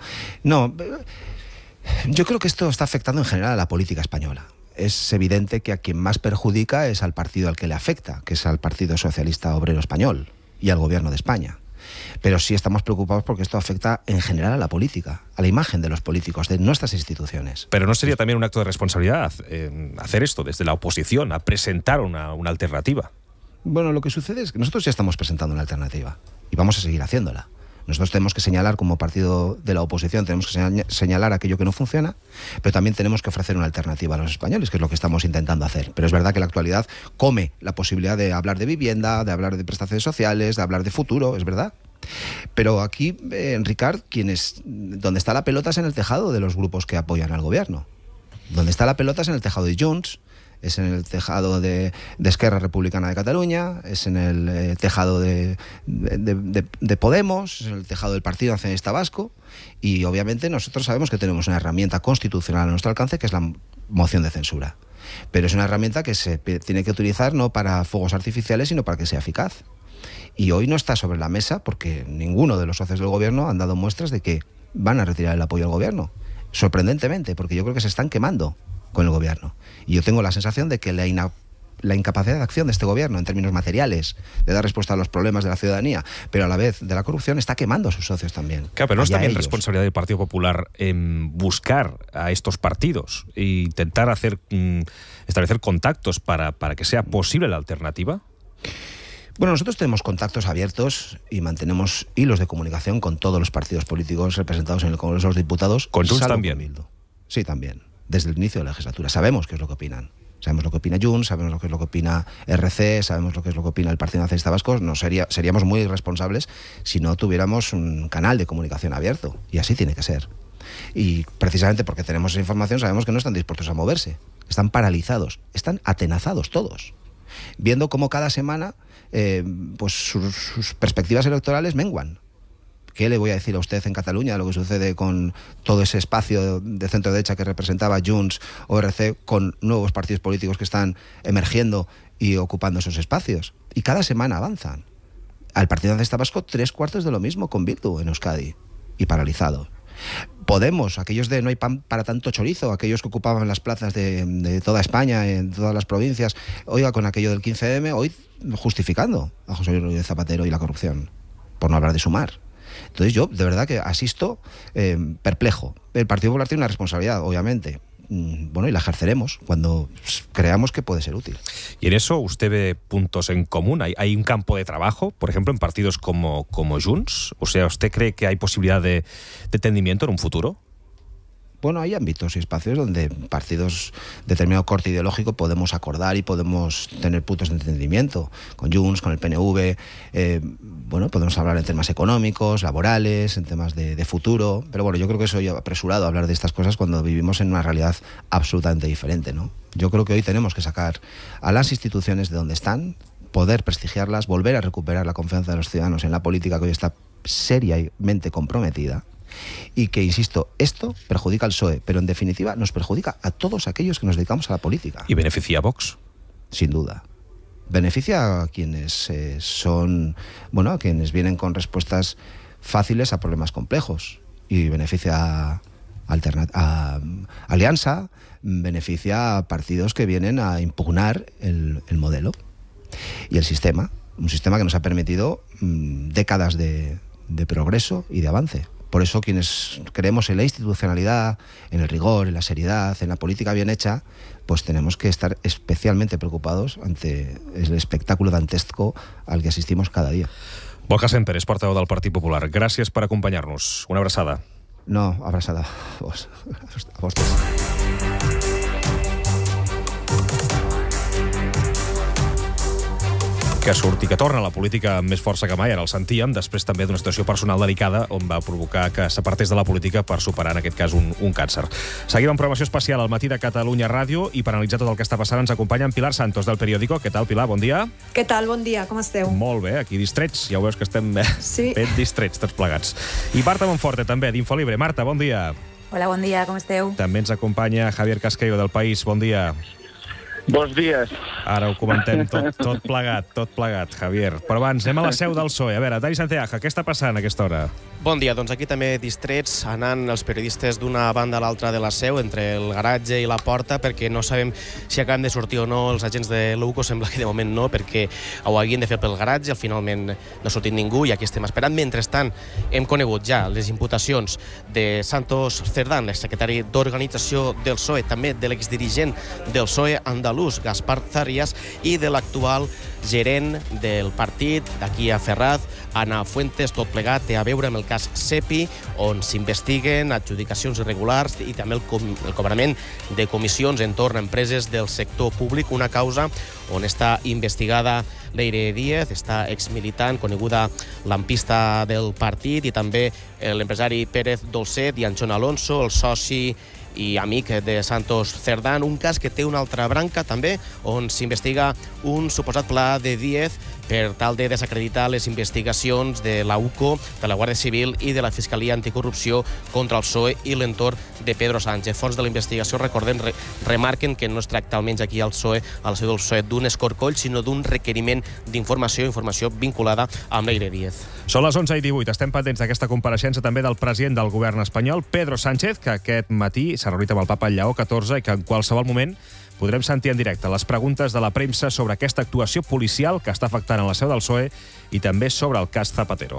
Yo creo que esto está afectando en general a la política española. Es evidente que a quien más perjudica es al partido al que le afecta, que es al Partido Socialista Obrero Español y al Gobierno de España. Pero sí estamos preocupados porque esto afecta en general a la política, a la imagen de los políticos, de nuestras instituciones. ¿Pero no sería también un acto de responsabilidad hacer esto desde la oposición, a presentar una alternativa? Bueno, lo que sucede es que nosotros ya estamos presentando una alternativa y vamos a seguir haciéndola. Nosotros tenemos que señalar, como partido de la oposición, tenemos que señalar aquello que no funciona, pero también tenemos que ofrecer una alternativa a los españoles, que es lo que estamos intentando hacer. Pero es verdad que la actualidad come la posibilidad de hablar de vivienda, de hablar de prestaciones sociales, de hablar de futuro, es verdad. Pero aquí, Ricard, donde está la pelota es en el tejado de los grupos que apoyan al gobierno. Donde está la pelota es en el tejado de Junts, es en el tejado de Esquerra Republicana de Cataluña, es en el tejado de Podemos, es en el tejado del Partido Nacionalista Vasco, y obviamente nosotros sabemos que tenemos una herramienta constitucional a nuestro alcance, que es la moción de censura. Pero es una herramienta que se tiene que utilizar no para fuegos artificiales, sino para que sea eficaz. Y hoy no está sobre la mesa porque ninguno de los socios del gobierno han dado muestras de que van a retirar el apoyo al gobierno. Sorprendentemente, porque yo creo que se están quemando con el gobierno. Y yo tengo la sensación de que la incapacidad de acción de este gobierno en términos materiales, de dar respuesta a los problemas de la ciudadanía, pero a la vez de la corrupción, está quemando a sus socios también. Claro, pero no es también responsabilidad del Partido Popular en buscar a estos partidos e intentar establecer contactos para que sea posible la alternativa. Bueno, nosotros tenemos contactos abiertos y mantenemos hilos de comunicación con todos los partidos políticos representados en el Congreso de los Diputados. ¿Con Junts también? Sí, también. Desde el inicio de la legislatura. Sabemos qué es lo que opinan. Sabemos lo que opina Junts, sabemos lo que es lo que opina RC, sabemos lo que es lo que opina el Partido Nacionalista Vasco. Seríamos muy irresponsables si no tuviéramos un canal de comunicación abierto. Y así tiene que ser. Y precisamente porque tenemos esa información sabemos que no están dispuestos a moverse. Están paralizados, están atenazados todos. Viendo cómo cada semana pues sus perspectivas electorales menguan. ¿Qué le voy a decir a usted en Cataluña de lo que sucede con todo ese espacio de centro-derecha que representaba Junts o RC, con nuevos partidos políticos que están emergiendo y ocupando esos espacios? Y cada semana avanzan. Al Partido Nacionalista Vasco 3/4 de lo mismo con Bildu en Euskadi y paralizado. Podemos, aquellos de no hay pan para tanto chorizo, aquellos que ocupaban las plazas de toda España, en todas las provincias, oiga, con aquello del 15M, hoy justificando a José Luis Rodríguez Zapatero y la corrupción, por no hablar de Sumar. Entonces yo, de verdad, que asisto perplejo. El Partido Popular tiene una responsabilidad, obviamente. Bueno, y la ejerceremos cuando creamos que puede ser útil. Y en eso usted ve puntos en común. ¿Hay un campo de trabajo, por ejemplo, en partidos como Junts? O sea, ¿usted cree que hay posibilidad de entendimiento en un futuro? Bueno, hay ámbitos y espacios donde partidos de determinado corte ideológico podemos acordar y podemos tener puntos de entendimiento. Con Junts, con el PNV, bueno, podemos hablar en temas económicos, laborales, en temas de futuro. Pero bueno, yo creo que eso ya apresurado hablar de estas cosas cuando vivimos en una realidad absolutamente diferente, ¿no? Yo creo que hoy tenemos que sacar a las instituciones de donde están, poder prestigiarlas, volver a recuperar la confianza de los ciudadanos en la política que hoy está seriamente comprometida. Y que, insisto, esto perjudica al PSOE, pero en definitiva nos perjudica a todos aquellos que nos dedicamos a la política. ¿Y beneficia a Vox? Sin duda. Beneficia a quienes a quienes vienen con respuestas fáciles a problemas complejos. Y beneficia a Alianza, beneficia a partidos que vienen a impugnar el modelo y el sistema. Un sistema que nos ha permitido décadas de progreso y de avance. Por eso quienes creemos en la institucionalidad, en el rigor, en la seriedad, en la política bien hecha, pues tenemos que estar especialmente preocupados ante el espectáculo dantesco al que asistimos cada día. Borja Semper, portaveu del Partit Popular. Gràcies per acompanyar-nos. Una abraçada. No, abraçada a vostès. Que surti, que torna a la política amb més força que mai, ara el sentíem, després també d'una situació personal delicada on va provocar que s'apartés de la política per superar, en aquest cas, un càncer. Seguim amb programació especial al Matí de Catalunya Ràdio i per analitzar tot el que està passant ens acompanya en Pilar Santos, del Periódico. Què tal, Pilar? Bon dia. Què tal? Bon dia, com esteu? Molt bé, aquí distrets. Ja ho veus que estem ben distrets, tots plegats. I Marta Monforte, també, d'Infolibre. Marta, bon dia. Hola, bon dia, com esteu? També ens acompanya Javier Casqueiro, del País. Bon dia. Bons dies. Ara ho comentem tot plegat, Javier. Però abans, anem a la seu del PSOE. A veure, Dani Santiago, què està passant a aquesta hora? Bon dia, doncs aquí també distrets, anant els periodistes d'una banda a l'altra de la seu, entre el garatge i la porta, perquè no sabem si acaben de sortir o no els agents de l'UCO, sembla que de moment no, perquè ho havien de fer pel garatge, al finalment no ha sortit ningú i aquí estem esperant. Mentrestant, hem conegut ja les imputacions de Santos Cerdán, l'exsecretari d'Organització del PSOE, també de l'exdirigent del PSOE andalús, Gaspar Zarias, i de l'actual gerent del partit d'aquí a Ferraz, Ana Fuentes. Tot plegat té a veure amb el cas CEPI, on s'investiguen adjudicacions irregulars i també el cobrament de comissions entorn a empreses del sector públic, una causa on està investigada Leire Díez, esta exmilitant coneguda lampista del partit, i també l'empresari Pérez Dolcet i Anxon Alonso, el soci i amic de Santos Cerdán. Un cas que té una altra branca també, on s'investiga un suposat pla de Díez per tal de desacreditar les investigacions de la UCO, de la Guàrdia Civil i de la Fiscalia Anticorrupció contra el PSOE i l'entorn de Pedro Sánchez. Fons de la investigació, recordem, remarquen que no es tracta, almenys aquí al PSOE, a la seu del PSOE, d'un escorcoll, sinó d'un requeriment d'informació vinculada amb Leire Díez. Són les 11:18. Estem pendents d'aquesta compareixença també del president del govern espanyol, Pedro Sánchez, que aquest matí s'ha reunit amb el papa Lleó XIV i que en qualsevol moment podrem sentir en directe les preguntes de la premsa sobre aquesta actuació policial que està afectant a la seu del PSOE i també sobre el cas Zapatero.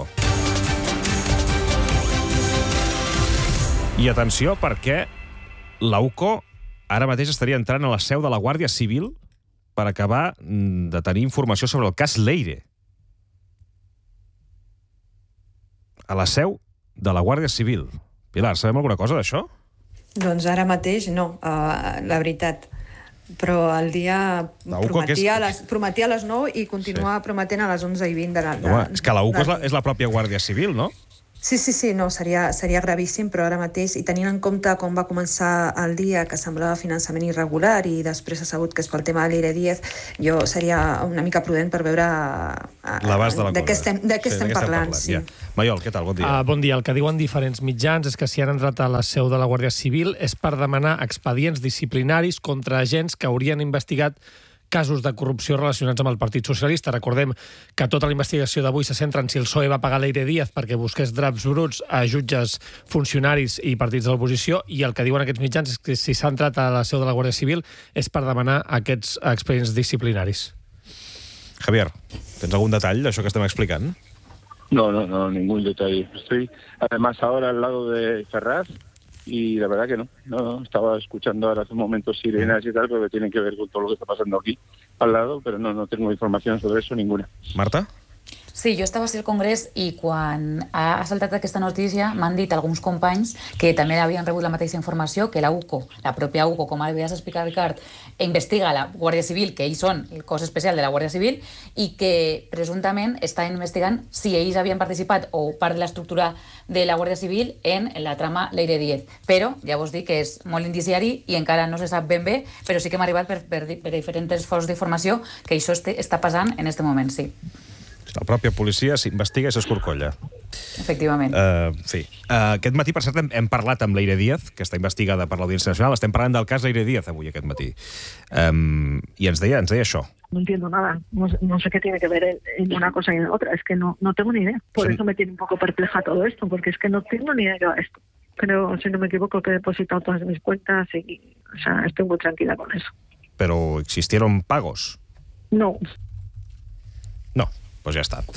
I atenció, perquè la UCO ara mateix estaria entrant a la seu de la Guàrdia Civil per acabar de tenir informació sobre el cas Leire. A la seu de la Guàrdia Civil. Pilar, sabem alguna cosa d'això? Doncs ara mateix no, la veritat. Però el dia prometia a les 9 i continua prometent a les 11:20 de la... És que la UCO és la pròpia Guàrdia Civil, no? Sí, no, seria gravíssim, però ara mateix, i tenint en compte com va començar el dia, que semblava finançament irregular i després ha sabut que és pel tema de l'Eire 10, jo seria una mica prudent per veure de què estem parlant. Sí. Maiol, què tal? Bon dia. Bon dia. El que diuen diferents mitjans és que si han entrat a la seu de la Guàrdia Civil és per demanar expedients disciplinaris contra agents que haurien investigat casos de corrupció relacionats amb el Partit Socialista. Recordem que tota la investigació d'avui se centra en si el PSOE va pagar l'Eire Díaz perquè busqués draps bruts a jutges, funcionaris i partits de l'oposició, i el que diuen aquests mitjans és que si s'ha entrat a la seu de la Guàrdia Civil és per demanar aquests expedients disciplinaris. Javier, tens algun detall d'això que estem explicant? No, ningún detalle. Estoy además ahora al lado de Ferraz y la verdad que no, estaba escuchando ahora hace un momento sirenas y tal, pero que tienen que ver con todo lo que está pasando aquí al lado, pero no tengo información sobre eso ninguna. Marta? Sí, jo estava al Congrés i quan ha saltat aquesta notícia m'han dit alguns companys que també havien rebut la mateixa informació, que la UCO, la pròpia UCO, com ara has explicat, Ricard, investiga la Guàrdia Civil, que ells són el cos especial de la Guàrdia Civil, i que presumptament està investigant si ells havien participat o part de l'estructura de la Guàrdia Civil en la trama l'Eire 10. Però ja vos dic que és molt indiciari i encara no se sap ben bé, però sí que m'ha arribat per diferents fonts d'informació que això està passant en aquest moment, sí. La pròpia policia s'investiga i s'escorcolla. Efectivament. Aquest matí, per cert, hem parlat amb l'Eire Díaz, que està investigada per l'Audiència Nacional. Estem parlant del cas l'Eire Díaz avui, aquest matí. I ens deia això. No entiendo nada. No sé qué tiene que ver en una cosa y en otra. Es que no tengo ni idea. Por eso me tiene un poco perpleja todo esto, porque es que no tengo ni idea de esto. Creo, si no me equivoco, que he depositado todas mis cuentas y, o sea, estoy muy tranquila con eso. ¿Pero existieron pagos? No. No. Doncs ja està.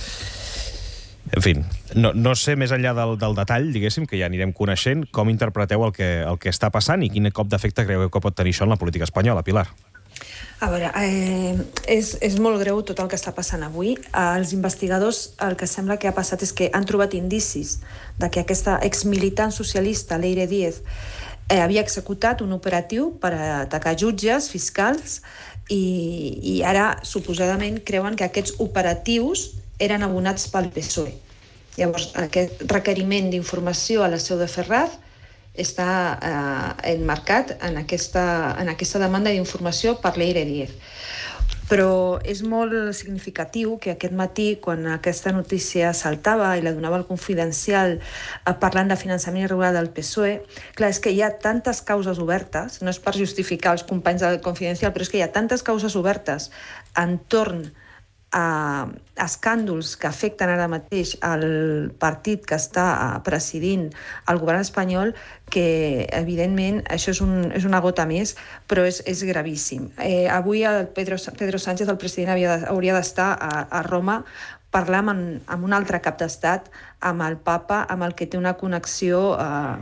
En fi, no sé més enllà del detall, diguéssim, que ja anirem coneixent, com interpreteu el que està passant i quin cop d'efecte creieu que pot tenir això en la política espanyola, Pilar? A veure, és molt greu tot el que està passant avui. Els investigadors, el que sembla que ha passat és que han trobat indicis de que aquesta exmilitant socialista, l'Eire 10, havia executat un operatiu per atacar jutges, fiscals, i ara, suposadament, creuen que aquests operatius eren abonats pel PSOE. Llavors, aquest requeriment d'informació a la seu de Ferraz està emmarcat en aquesta demanda d'informació per l'Eire 10. Però és molt significatiu que aquest matí, quan aquesta notícia saltava i la donava el Confidencial parlant de finançament irregular del PSOE, clar, és que hi ha tantes causes obertes, no és per justificar els companys del Confidencial, però és que hi ha tantes causes obertes entorn a escàndols que afecten ara mateix el partit que està presidint el govern espanyol, que evidentment això és una gota més, però és gravíssim. Avui el Pedro Sánchez, el president, hauria d'estar a Roma parlant amb un altre cap d'estat, amb el papa, amb el que té una connexió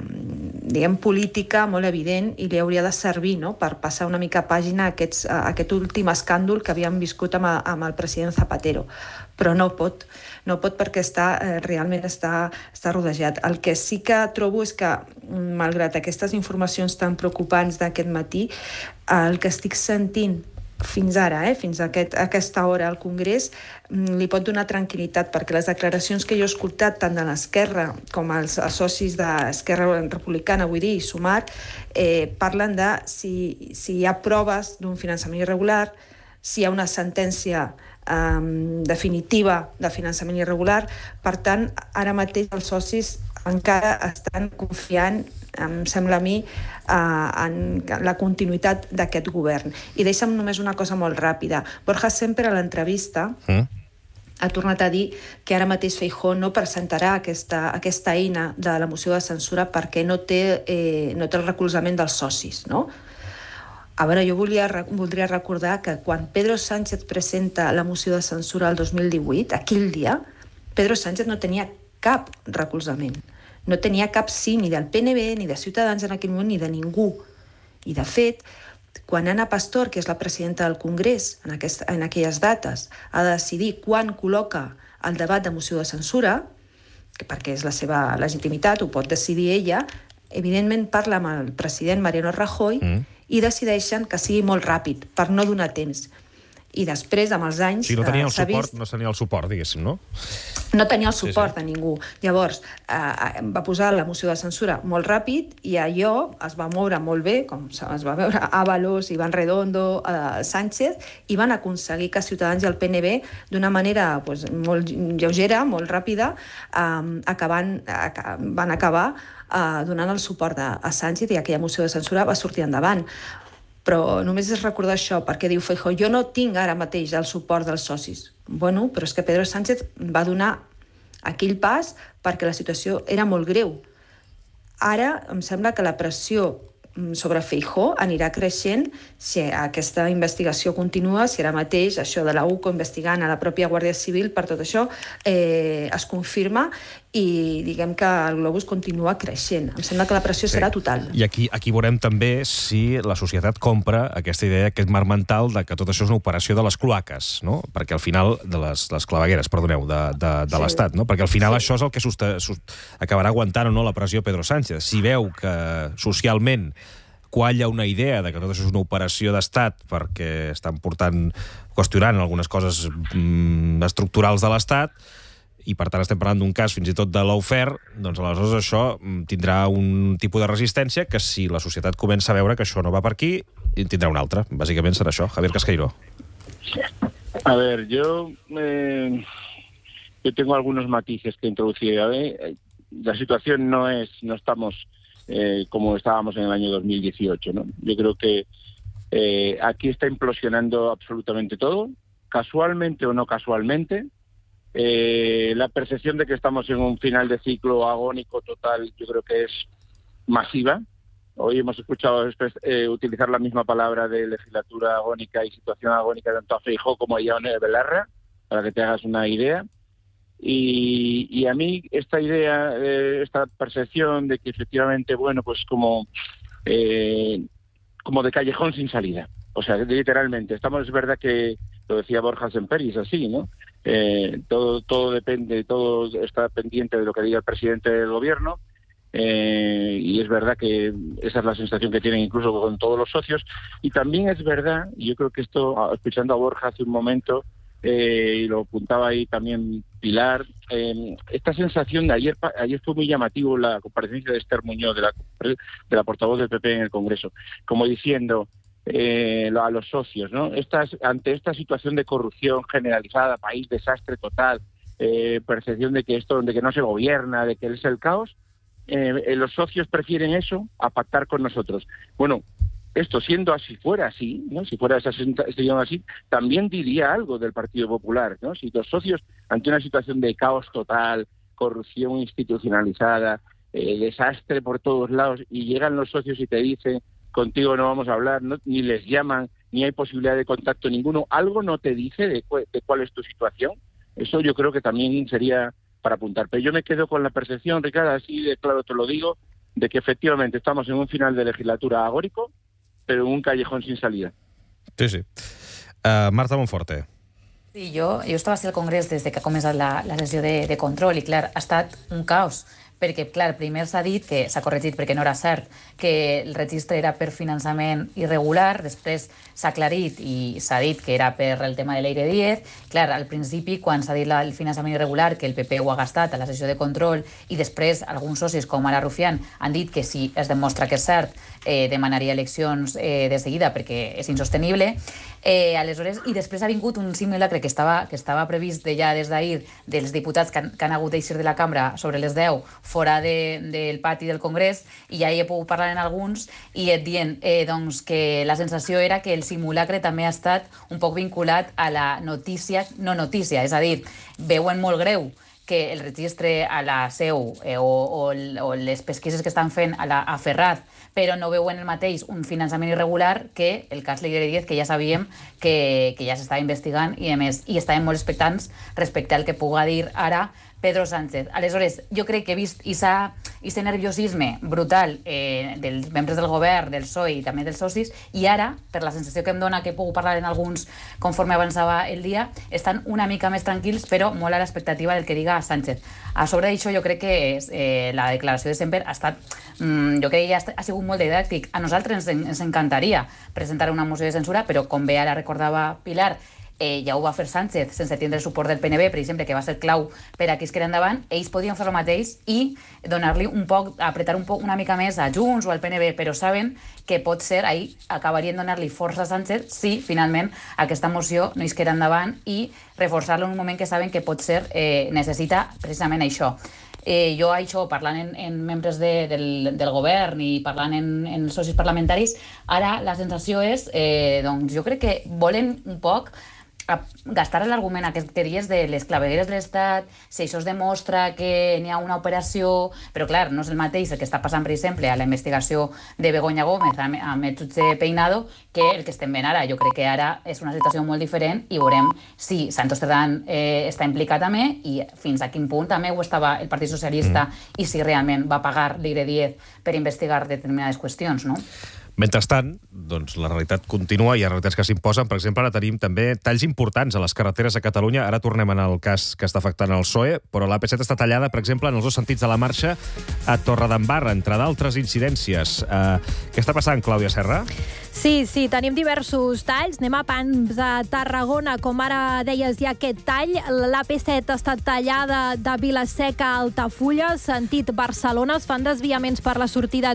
política molt evident, i li hauria de servir per passar una mica pàgina a aquest últim escàndol que havíem viscut amb el president Zapatero. Però no pot perquè realment està rodejat. El que sí que trobo és que, malgrat aquestes informacions tan preocupants d'aquest matí, el que estic sentint fins ara, fins a aquesta hora al Congrés, li pot donar tranquil·litat, perquè les declaracions que jo he escoltat tant de l'Esquerra com els socis d'Esquerra Republicana, vull dir, i Sumar, parlen de si hi ha proves d'un finançament irregular, si hi ha una sentència definitiva de finançament irregular. Per tant, ara mateix els socis encara estan confiant, em sembla a mi, en la continuïtat d'aquest govern. I deixa'm només una cosa molt ràpida. Borja Semper, a l'entrevista, ha tornat a dir que ara mateix Feijóo no presentarà aquesta eina de la moció de censura perquè no té el recolzament dels socis, no? A veure, jo voldria recordar que quan Pedro Sánchez presenta la moció de censura el 2018, aquell dia, Pedro Sánchez no tenia cap recolzament. No tenia cap sí ni del PNB, ni de Ciutadans en aquell moment, ni de ningú. I, de fet, quan Ana Pastor, que és la presidenta del Congrés en aquelles dates, ha de decidir quan col·loca el debat de moció de censura, perquè és la seva legitimitat, ho pot decidir ella, evidentment parla amb el president Mariano Rajoy i decideixen que sigui molt ràpid, per no donar temps. I després, amb els anys... Si no tenia el suport, no tenia el suport, diguéssim, no? No tenia el suport de ningú. Llavors, va posar la moció de censura molt ràpid i allò es va moure molt bé, com es va veure Ábalos, Iván Redondo, Sánchez, i van aconseguir que Ciutadans i el PNB, d'una manera molt lleugera, molt ràpida, van acabar donant el suport a Sánchez i aquella moció de censura va sortir endavant. Però només és recordar això, perquè diu Feijóo, jo no tinc ara mateix el suport dels socis. Bueno, però és que Pedro Sánchez va donar aquell pas perquè la situació era molt greu. Ara em sembla que la pressió sobre Feijóo anirà creixent si aquesta investigació continua, si ara mateix això de la UCO investigant a la pròpia Guàrdia Civil, per tot això es confirma i diguem que el globus continua creixent. Em sembla que la pressió serà total. I aquí veurem també si la societat compra aquesta idea, aquest marc mental de que tot això és una operació de les cloaques, no? Perquè al final, de les clavegueres, perdoneu, de l'Estat, no? Perquè al final això és el que acabarà aguantant o no la pressió Pedro Sánchez. Si veu que socialment qualla una idea de que tot això és una operació d'estat perquè estan qüestionant algunes coses estructurals de l'Estat, i per tant estem parlant d'un cas fins i tot de lawfare, doncs aleshores això tindrà un tipus de resistència que si la societat comença a veure que això no va per aquí, tindrà un altre. Bàsicament serà això. Javier Casqueiro. A ver, yo tengo algunos matices que introducir. La situación no estamos como estábamos en el año 2018, ¿no? Yo creo que aquí está implosionando absolutamente todo, casualmente o no casualmente. La percepción de que estamos en un final de ciclo agónico total, yo creo que es masiva. Hoy hemos escuchado utilizar la misma palabra de legislatura agónica y situación agónica tanto a Feijóo como a Ione Belarra, para que te hagas una idea. Y a mí esta idea, esta percepción de que efectivamente, bueno, pues como de callejón sin salida. O sea, literalmente, es verdad que lo decía Borja Semperis, así, ¿no? Todo depende, todo está pendiente de lo que diga el presidente del gobierno, y es verdad que esa es la sensación que tienen incluso con todos los socios. Y también es verdad, y yo creo que esto, escuchando a Borja hace un momento, y lo apuntaba ahí también Pilar, esta sensación de ayer fue muy llamativo la comparecencia de Esther Muñoz, de la portavoz del PP en el Congreso, como diciendo a los socios, ¿no? Ante esta situación de corrupción generalizada, país desastre total, percepción de que no se gobierna, de que es el caos, los socios prefieren eso a pactar con nosotros. Bueno, esto siendo así, fuera así, ¿no? Si fuera esa situación así, también diría algo del Partido Popular, ¿no? Si los socios, ante una situación de caos total, corrupción institucionalizada, desastre por todos lados, y llegan los socios y te dicen, contigo no vamos a hablar, ¿no? Ni les llaman, ni hay posibilidad de contacto ninguno, algo no te dice de cuál es tu situación. Eso yo creo que también sería para apuntar. Pero yo me quedo con la percepción, Ricardo, así de claro te lo digo, de que efectivamente estamos en un final de legislatura agórico, pero en un callejón sin salida. Sí. Marta Monforte. Sí, jo estava al Congrés des que ha començat la sessió de control i, clar, ha estat un caos. Perquè, clar, primer s'ha dit que s'ha corregit perquè no era cert que el registre era per finançament irregular, després s'ha aclarit i s'ha dit que era per el tema de l'Eire 10. Clar, al principi, quan s'ha dit el finançament irregular, que el PP ho ha gastat a la sessió de control, i després alguns socis, com ara Rufián, han dit que si es demostra que és cert, demanaria eleccions de seguida perquè és insostenible. Aleshores, i després ha vingut un simulacre que estava previst ja des d'ahir dels diputats que han hagut d'eixir de la cambra sobre les 10 fora del pati del Congrés, i ja hi he pogut parlar en alguns i et dient doncs, que la sensació era que el simulacre també ha estat un poc vinculat a la notícia, no notícia, és a dir, veuen molt greu que el registre a la seu o les pesquises que estan fent a Ferraz, però no veuen el mateix un finançament irregular que el cas l'Eire 10, que ja sabíem que ja s'estava investigant i, a més, i estàvem molt expectants respecte al que puga dir ara Pedro Sánchez. Aleshores, jo crec que he vist i s'ha aquest nerviosisme brutal dels membres del govern, del PSOE i també dels socis, i ara, per la sensació que em dona que he pogut parlar en alguns conforme avançava el dia, estan una mica més tranquils, però molt a l'expectativa del que diga Sánchez. A sobre d'això, jo crec que la declaració de Semper ha estat, jo crec que ha sigut molt didàctic. A nosaltres ens encantaria presentar una moció de censura, però com bé ara recordava Pilar, ja ho va fer Sánchez sense tindre el suport del PNB, per exemple, que va ser clau per a qui es queda endavant. Ells podien fer el mateix i donar-li un poc, apretar una mica més a Junts o al PNB, però saben que pot ser, ahir acabarien donant-li força a Sánchez si finalment aquesta moció no es queda endavant i reforçar-lo en un moment que saben que pot ser necessita precisament això. Jo això, parlant en membres del govern i parlant en socis parlamentaris, ara la sensació és, doncs jo crec que volen un poc gastar l'argument aquest que dies de les clavegueres de l'Estat, si això es demostra que n'hi ha una operació, però clar, no és el mateix el que està passant, per exemple, a la investigació de Begoña Gómez amb el jutge Peinado que el que estem veient ara. Jo crec que ara és una situació molt diferent i veurem si Santos Cerdán està implicat també i fins a quin punt també ho estava el Partit Socialista i si realment va pagar Leire Díez per investigar determinades qüestions, no? Mentrestant, doncs, la realitat continua, hi ha realitats que s'imposen. Per exemple, ara tenim també talls importants a les carreteres a Catalunya. Ara tornem en el cas que està afectant el PSOE, però l'AP7 està tallada, per exemple, en els dos sentits de la marxa a Torredembarra, entre d'altres incidències. Què està passant, Clàudia Serra? Sí, tenim diversos talls. Anem a Pams, a Tarragona, com ara deies, hi ha aquest tall. L'AP7 està tallada de Vila-seca a Altafulla, sentit Barcelona. Es fan desviaments per la sortida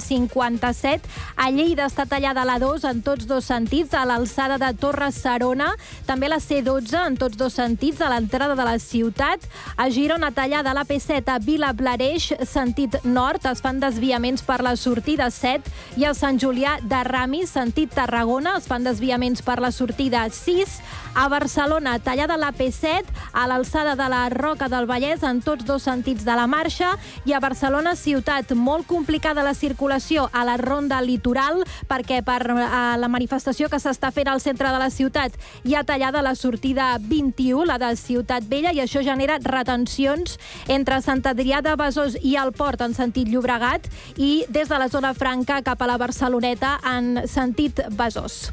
257. A Lleida està tallada la 2 en tots dos sentits, a l'alçada de Torre-serona. També la C12 en tots dos sentits, a l'entrada de la ciutat. A Girona, tallada la P7 a Vilablareix, sentit nord. Es fan desviaments per la sortida 7. I a Sant Julià de Ramis, sentit Tarragona, es fan desviaments per la sortida 6. A Barcelona, tallada la P7 a l'alçada de la Roca del Vallès en tots dos sentits de la marxa. I a Barcelona ciutat, molt complicada la circulació a la ronda litoral perquè per la manifestació que s'està fent al centre de la ciutat hi ha tallada la sortida 21, la de Ciutat Vella, i això genera retencions entre Sant Adrià de Besòs i el Port en sentit Llobregat i des de la zona franca cap a la Barceloneta en sentit Besòs.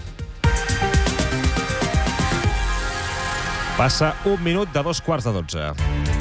Passa un minut de 2:15.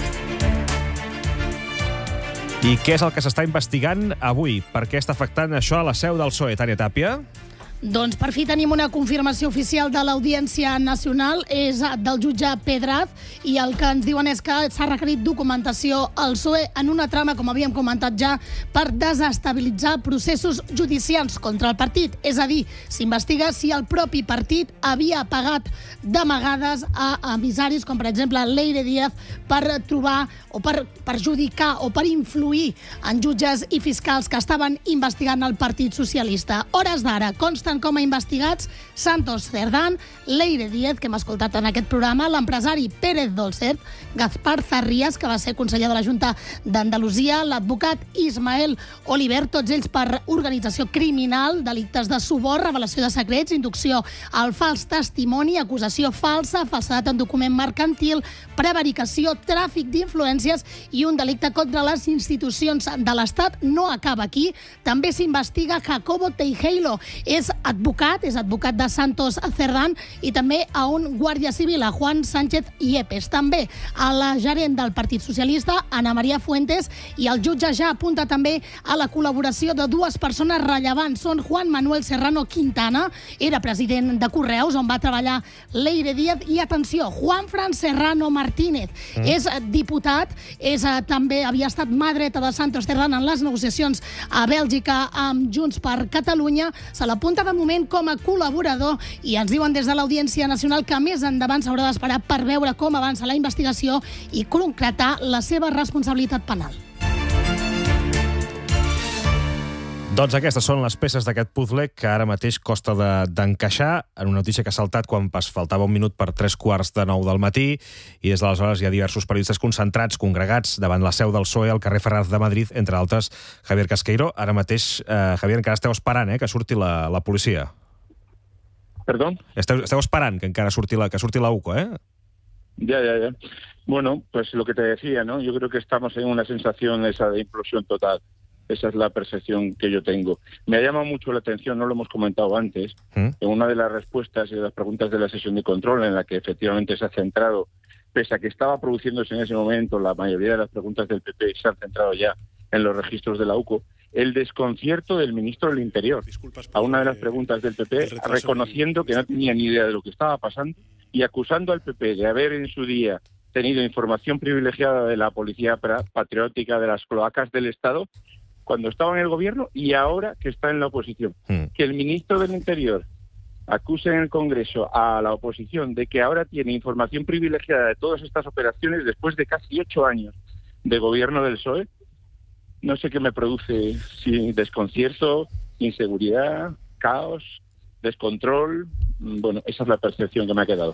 I què és el que s'està investigant avui? Per què està afectant això a la seu del PSOE, Tània Tàpia? Doncs per fi tenim una confirmació oficial de l'Audiència Nacional, és del jutge Pedraz, i el que ens diuen és que s'ha requerit documentació al PSOE en una trama, com havíem comentat ja, per desestabilitzar processos judicials contra el partit. És a dir, s'investiga si el propi partit havia pagat d'amagades a emissaris, com per exemple Leire Díez, per trobar o per perjudicar o per influir en jutges i fiscals que estaven investigant el Partit Socialista. Hores d'ara consten com a investigats Santos Cerdán, Leire Díez, que hem escoltat en aquest programa, l'empresari Pérez Dolcet, Gaspar Zarrías, que va ser conseller de la Junta d'Andalusia, l'advocat Ismael Oliver, tots ells per organització criminal, delictes de suborn, revelació de secrets, inducció al fals testimoni, acusació falsa, falsedat en document mercantil, prevaricació, tràfic d'influències i un delicte contra les institucions de l'Estat. No acaba aquí. També s'investiga Jacobo Teijeiro. És advocat de Santos Cerdán, i també a un guàrdia civil, a Juan Sánchez Yepes. També a la gerent del Partit Socialista, Ana María Fuentes, i el jutge ja apunta també a la col·laboració de dues persones rellevants. Són Juan Manuel Serrano Quintana, era president de Correus, on va treballar Leire Díez, i atenció, Juanfran Serrano Martínez. És diputat, també havia estat mà dreta de Santos Cerdán en les negociacions a Bèlgica amb Junts per Catalunya. Se l'apunta de moment com a col·laborador i ens diuen des de l'Audiència Nacional que més endavant s'haurà d'esperar per veure com avança la investigació i concretar la seva responsabilitat penal. Doncs aquestes són les peces d'aquest puzzle que ara mateix costa d'encaixar en una notícia que ha saltat quan faltava un minut per 3:15 del matí, i des d'aleshores hi ha diversos periodistes concentrats, congregats davant la seu del PSOE al carrer Ferraz de Madrid, entre altres Javier Casqueiro. Ara mateix, Javier, encara esteu esperant que surti la policia. Perdó? Esteu esperant que encara surti la UCO, Ya. Bueno, pues lo que te decía, ¿no? Yo creo que estamos en una sensación esa de implosión total. Esa es la percepción que yo tengo. Me ha llamado mucho la atención, no lo hemos comentado antes, en una de las respuestas y de las preguntas de la sesión de control, en la que efectivamente se ha centrado, pese a que estaba produciéndose en ese momento, la mayoría de las preguntas del PP se han centrado ya en los registros de la UCO, el desconcierto del ministro del Interior a una de las preguntas del PP, reconociendo que no tenía ni idea de lo que estaba pasando y acusando al PP de haber en su día tenido información privilegiada de la policía patriótica, de las cloacas del Estado, cuando estaba en el gobierno y ahora que está en la oposición. Que el ministro del Interior acuse en el Congreso a la oposición de que ahora tiene información privilegiada de todas estas operaciones después de casi 8 años de gobierno del PSOE, no sé qué me produce, si desconcierto, inseguridad, caos, descontrol. Bueno, esa es la percepción que me ha quedado.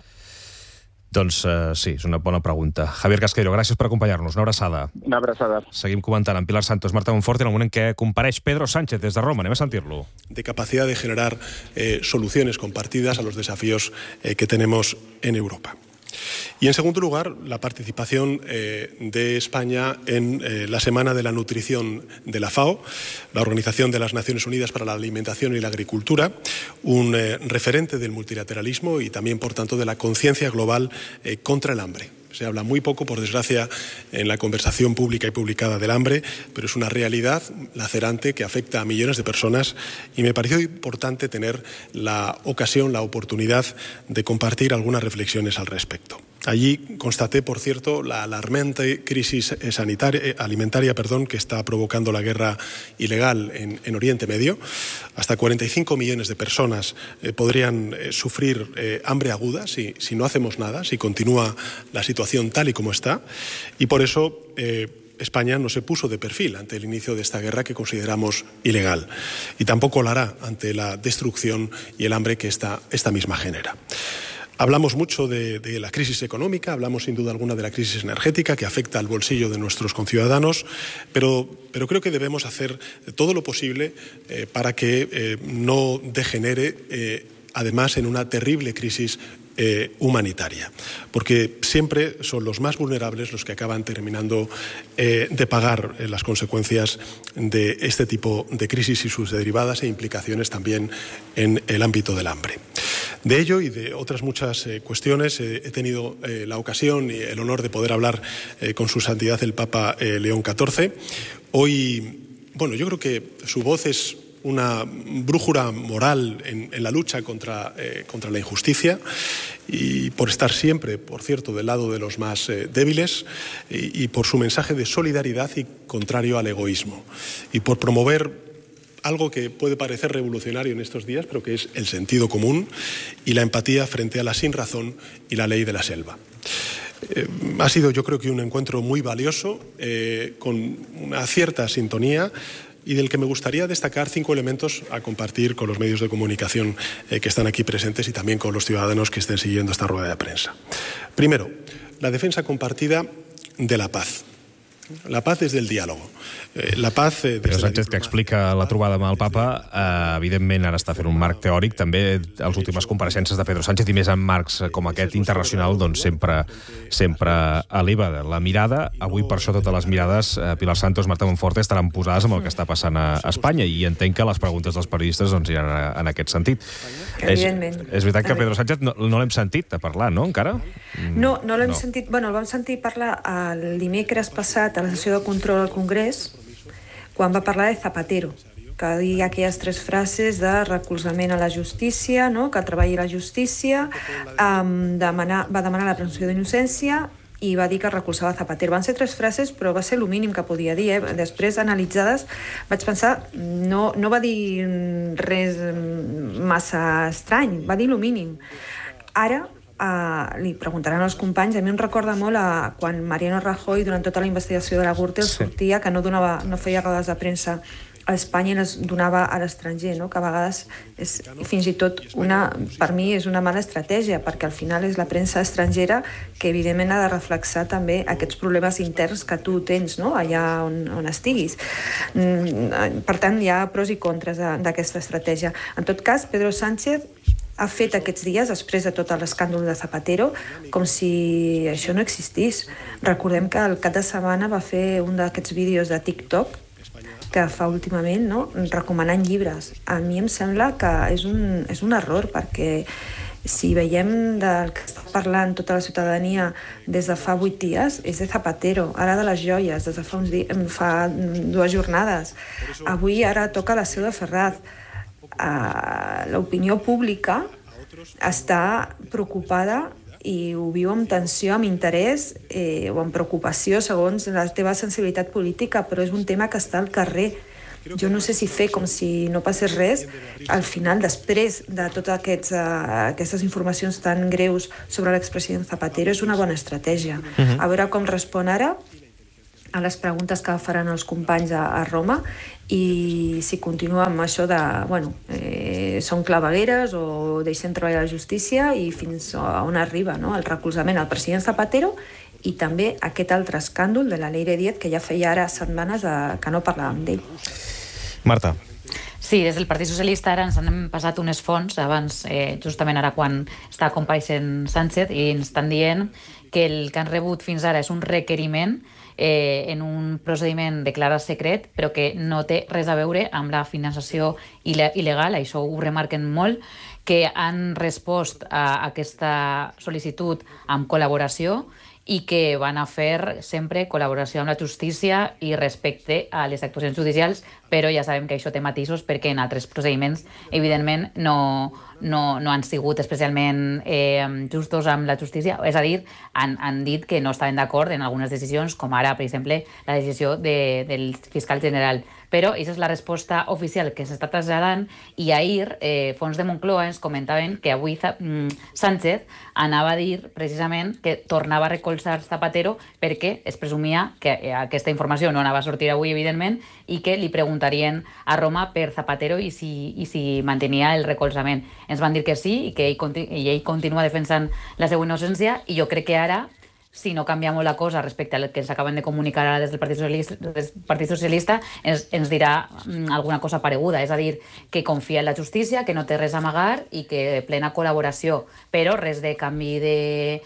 Doncs sí, és una bona pregunta. Javier Casqueiro, gràcies per acompanyar-nos. Una abraçada. Una abraçada. Seguim comentant amb Pilar Santos, Marta Monforte, en el moment en què compareix Pedro Sánchez des de Roma. Anem a sentir-lo. De capacidad de generar soluciones compartidas a los desafíos que tenemos en Europa. Y en segundo lugar, la participación de España en la Semana de la Nutrición de la FAO, la Organización de las Naciones Unidas para la Alimentación y la Agricultura, un referente del multilateralismo y también, por tanto, de la conciencia global contra el hambre. Se habla muy poco, por desgracia, en la conversación pública y publicada del hambre, pero es una realidad lacerante que afecta a millones de personas y me pareció importante tener la ocasión, la oportunidad de compartir algunas reflexiones al respecto. Allí constaté, por cierto, la alarmante crisis alimentaria que está provocando la guerra ilegal en Oriente Medio. Hasta 45 millones de personas podrían sufrir hambre aguda si no hacemos nada, si continúa la situación tal y como está. Y por eso España no se puso de perfil ante el inicio de esta guerra que consideramos ilegal. Y tampoco lo hará ante la destrucción y el hambre que esta misma genera. Hablamos mucho de la crisis económica, hablamos sin duda alguna de la crisis energética que afecta al bolsillo de nuestros conciudadanos, pero creo que debemos hacer todo lo posible para que no degenere además en una terrible crisis humanitaria, porque siempre son los más vulnerables los que acaban terminando de pagar las consecuencias de este tipo de crisis y sus derivadas e implicaciones también en el ámbito del hambre. De ello y de otras muchas cuestiones he tenido la ocasión y el honor de poder hablar con su santidad el Papa León XIV. Hoy, yo creo que su voz es una brújula moral en la lucha contra la injusticia y por estar siempre, por cierto, del lado de los más débiles y por su mensaje de solidaridad y contrario al egoísmo y por promover algo que puede parecer revolucionario en estos días, pero que es el sentido común y la empatía frente a la sinrazón y la ley de la selva. Ha sido, yo creo que un encuentro muy valioso, con una cierta sintonía y del que me gustaría destacar 5 elementos a compartir con los medios de comunicación que están aquí presentes y también con los ciudadanos que estén siguiendo esta rueda de prensa. Primero, la defensa compartida de la paz. La paz des del diàleg. La paz... Pedro Sánchez, que explica la trobada amb el papa, evidentment ara està fent un marc teòric, també les últimes compareixences de Pedro Sánchez, i més en marcs com aquest internacional, doncs sempre eleva la mirada. Avui, per això, totes les mirades, Pilar Santos, Marta Monforte, estaran posades amb el que està passant a Espanya, i entenc que les preguntes dels periodistes doncs, iran en aquest sentit. Evidentment. És veritat que Pedro Sánchez no l'hem sentit a parlar, no, encara? No l'hem sentit... Bueno, el vam sentir parlar el dimecres passat a la sessió de control al Congrés, quan va parlar de Zapatero, que digui aquelles 3 frases de recolzament a la justícia, no? Que treballi la justícia, va demanar la presumpció d'innocència i va dir que recolzava Zapatero. Van ser 3 frases, però va ser el mínim que podia dir. Després, analitzades, vaig pensar, no va dir res massa estrany, va dir el mínim. Ara, li preguntaran als companys, a mi em recorda molt quan Mariano Rajoy durant tota la investigació de la Gürtel sortia que no feia rodes de premsa a Espanya i les donava a l'estranger, no? Que a vegades és fins i tot per mi és una mala estratègia, perquè al final és la premsa estrangera que evidentment ha de reflexar també aquests problemes interns que tu tens, no? Allà on estiguis. Per tant, hi ha pros i contres d'aquesta estratègia. En tot cas, Pedro Sánchez ha fet aquests dies, després de tot l'escàndol de Zapatero, com si això no existís. Recordem que el cap de setmana va fer un d'aquests vídeos de TikTok que fa últimament, no? Recomanant llibres. A mi em sembla que és un error, perquè si veiem del que està parlant tota la ciutadania des de fa 8 dies, és de Zapatero, ara de les joies, des de fa 2 jornades. Avui ara toca la seu de Ferraz. L'opinió pública està preocupada i ho viu amb tensió, amb interès o amb preocupació segons la teva sensibilitat política, però és un tema que està al carrer. Jo no sé si fer com si no passés res, al final, després de totes aquestes informacions tan greus sobre l'expresident Zapatero, és una bona estratègia. A veure com respon ara a les preguntes que faran els companys a Roma i si continua amb això de, són clavegueres o deixem treballar la justícia i fins a on arriba, no? El recolzament al president Zapatero i també aquest altre escàndol de la Leire Díez, que ja feia ara setmanes que no parlàvem d'ell. Marta. Sí, des del Partit Socialista ara ens han passat unes fonts, abans, justament ara quan està compareixent Sánchez, i ens estan dient que el que han rebut fins ara és un requeriment en un procediment declarat secret, però que no té res a veure amb la finançació il·legal, això ho remarquen molt, que han respost a aquesta sol·licitud amb col·laboració i que van a fer sempre col·laboració amb la justícia i respecte a les actuacions judicials, però ja sabem que això té matisos perquè en altres procediments, evidentment, no han sigut especialment justos amb la justícia, és a dir, han dit que no estaven d'acord en algunes decisions, com ara, per exemple, la decisió del fiscal general. Però aquesta és la resposta oficial que s'està traslladant i ahir fons de Moncloa ens comentaven que avui Sánchez anava a dir precisament que tornava a recolzar Zapatero perquè es presumia que aquesta informació no anava a sortir avui, evidentment, i que li preguntarien a Roma per Zapatero i si mantenia el recolzament. Ens van dir que sí i que ell continua defensant la seva innocència i jo crec que ara, si no canvia molt la cosa respecte al que ens acaben de comunicar ara des del Partit Socialista, ens dirà alguna cosa pareguda, és a dir, que confia en la justícia, que no té res a amagar i que plena col·laboració, però res de canvi de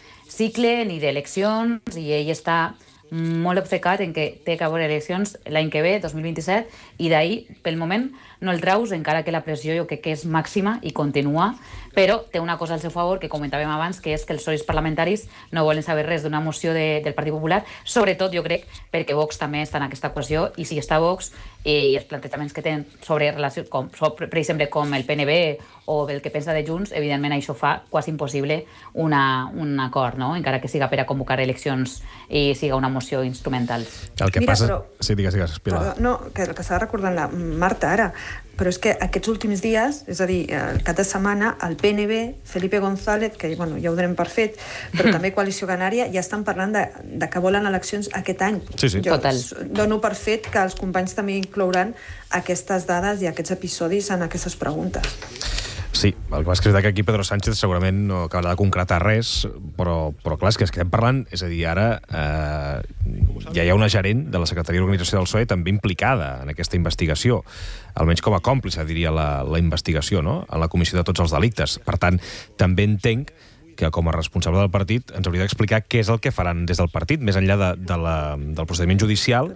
cicle ni d'eleccions, i ell està molt obcecat en que té que haver eleccions l'any que ve, 2027, i d'ahir, pel moment, no el traus, encara que la pressió jo crec que és màxima i continua, però té una cosa al seu favor que comentàvem abans, que és que els socis parlamentaris no volen saber res d'una moció del Partit Popular, sobretot jo crec perquè Vox també està en aquesta equació, i si està Vox i els plantejaments que tenen sobre relacions, per exemple, com el PNB o el que pensa de Junts, evidentment això fa quasi impossible un acord, no? Encara que siga per a convocar eleccions i siga una moció instrumental. El que passa... Sí, digues, Pilar. No, que el que s'ha recordant la Marta ara, però és que aquests últims dies, és a dir, el cap de setmana, el PNB, Felipe González, que ja ho donem per fet, però també Coalició Canària, ja estan parlant de que volen eleccions aquest any. Sí. Jo dono per fet que els companys també inclouran aquestes dades i aquests episodis en aquestes preguntes. Sí, el que passa és que aquí Pedro Sánchez segurament no acabarà de concretar res, però clar, és que estem parlant, és a dir, ara ja hi ha una gerent de la Secretaria d'Organització del PSOE també implicada en aquesta investigació, almenys com a còmplice, diria la investigació, no?, en la comissió de tots els delictes. Per tant, també entenc que com a responsable del partit ens hauria d'explicar què és el que faran des del partit, més enllà del procediment judicial,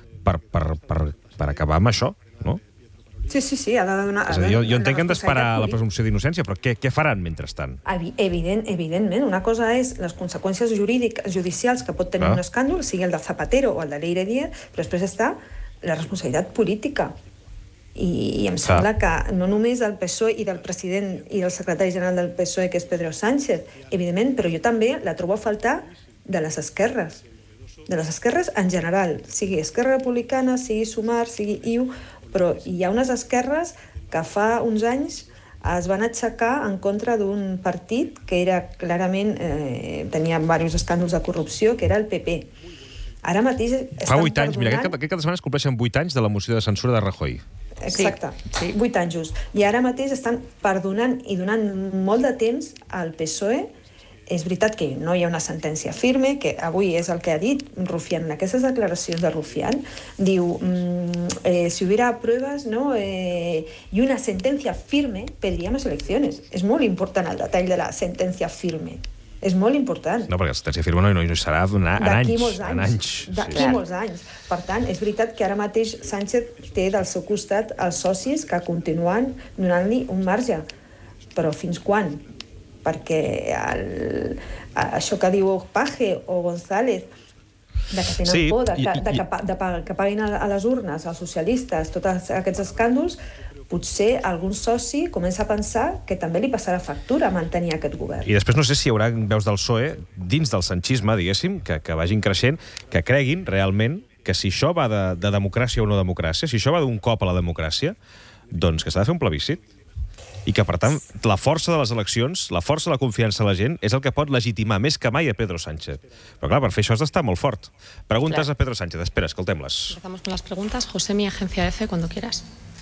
per acabar amb això, no? Sí, ha de donar... És a dir, jo entenc que hem d'esperar la presumpció d'innocència, però què faran mentrestant? Evidentment, una cosa és les conseqüències judicials que pot tenir un escàndol, sigui el de Zapatero o el de Leire Díez, però després està la responsabilitat política. I em sembla que no només del PSOE i del president i del secretari general del PSOE, que és Pedro Sánchez, evidentment, però jo també la trobo a faltar de les esquerres. De les esquerres en general, sigui Esquerra Republicana, sigui Sumar, sigui IU, però hi ha unes esquerres que fa uns anys es van aixecar en contra d'un partit que era clarament, tenia diversos escàndols de corrupció, que era el PP. Ara mateix fa 8 anys, mira, aquest cap de setmana es compleixen 8 anys de la moció de censura de Rajoy. Exacte, sí. 8 anys just. I ara mateix estan perdonant i donant molt de temps al PSOE És veritat que no hi ha una sentència firme, que avui és el que ha dit Rufián, en aquestes declaracions de Rufián, diu, si hubiera pruebas, ¿no? Y una sentencia firme, pediríamos elecciones. És molt important el detall de la sentència firme. És molt important. No, perquè la sentència firme no hi serà en anys. D'aquí molts anys. Per tant, és veritat que ara mateix Sánchez té del seu costat els socis que continuen donant-li un marge. Però fins quan? Perquè això que diu Page o González, de que tenen por, que paguin a les urnes els socialistes tots aquests escàndols, potser algun soci comença a pensar que també li passarà factura mantenir aquest govern. I després no sé si hi haurà veus del PSOE dins del sanchisme, diguéssim, que vagin creixent, que creguin realment que si això va de democràcia o no democràcia, si això va d'un cop a la democràcia, doncs que s'ha de fer un plebiscit. I que, per tant, la força de les eleccions, la força de la confiança de la gent, és el que pot legitimar més que mai a Pedro Sánchez. Però, clar, per fer això has d'estar molt fort. Preguntes a Pedro Sánchez. Espera, escoltem-les. Empezamos con las preguntas. Josemi, Agencia EFE, cuando quieras.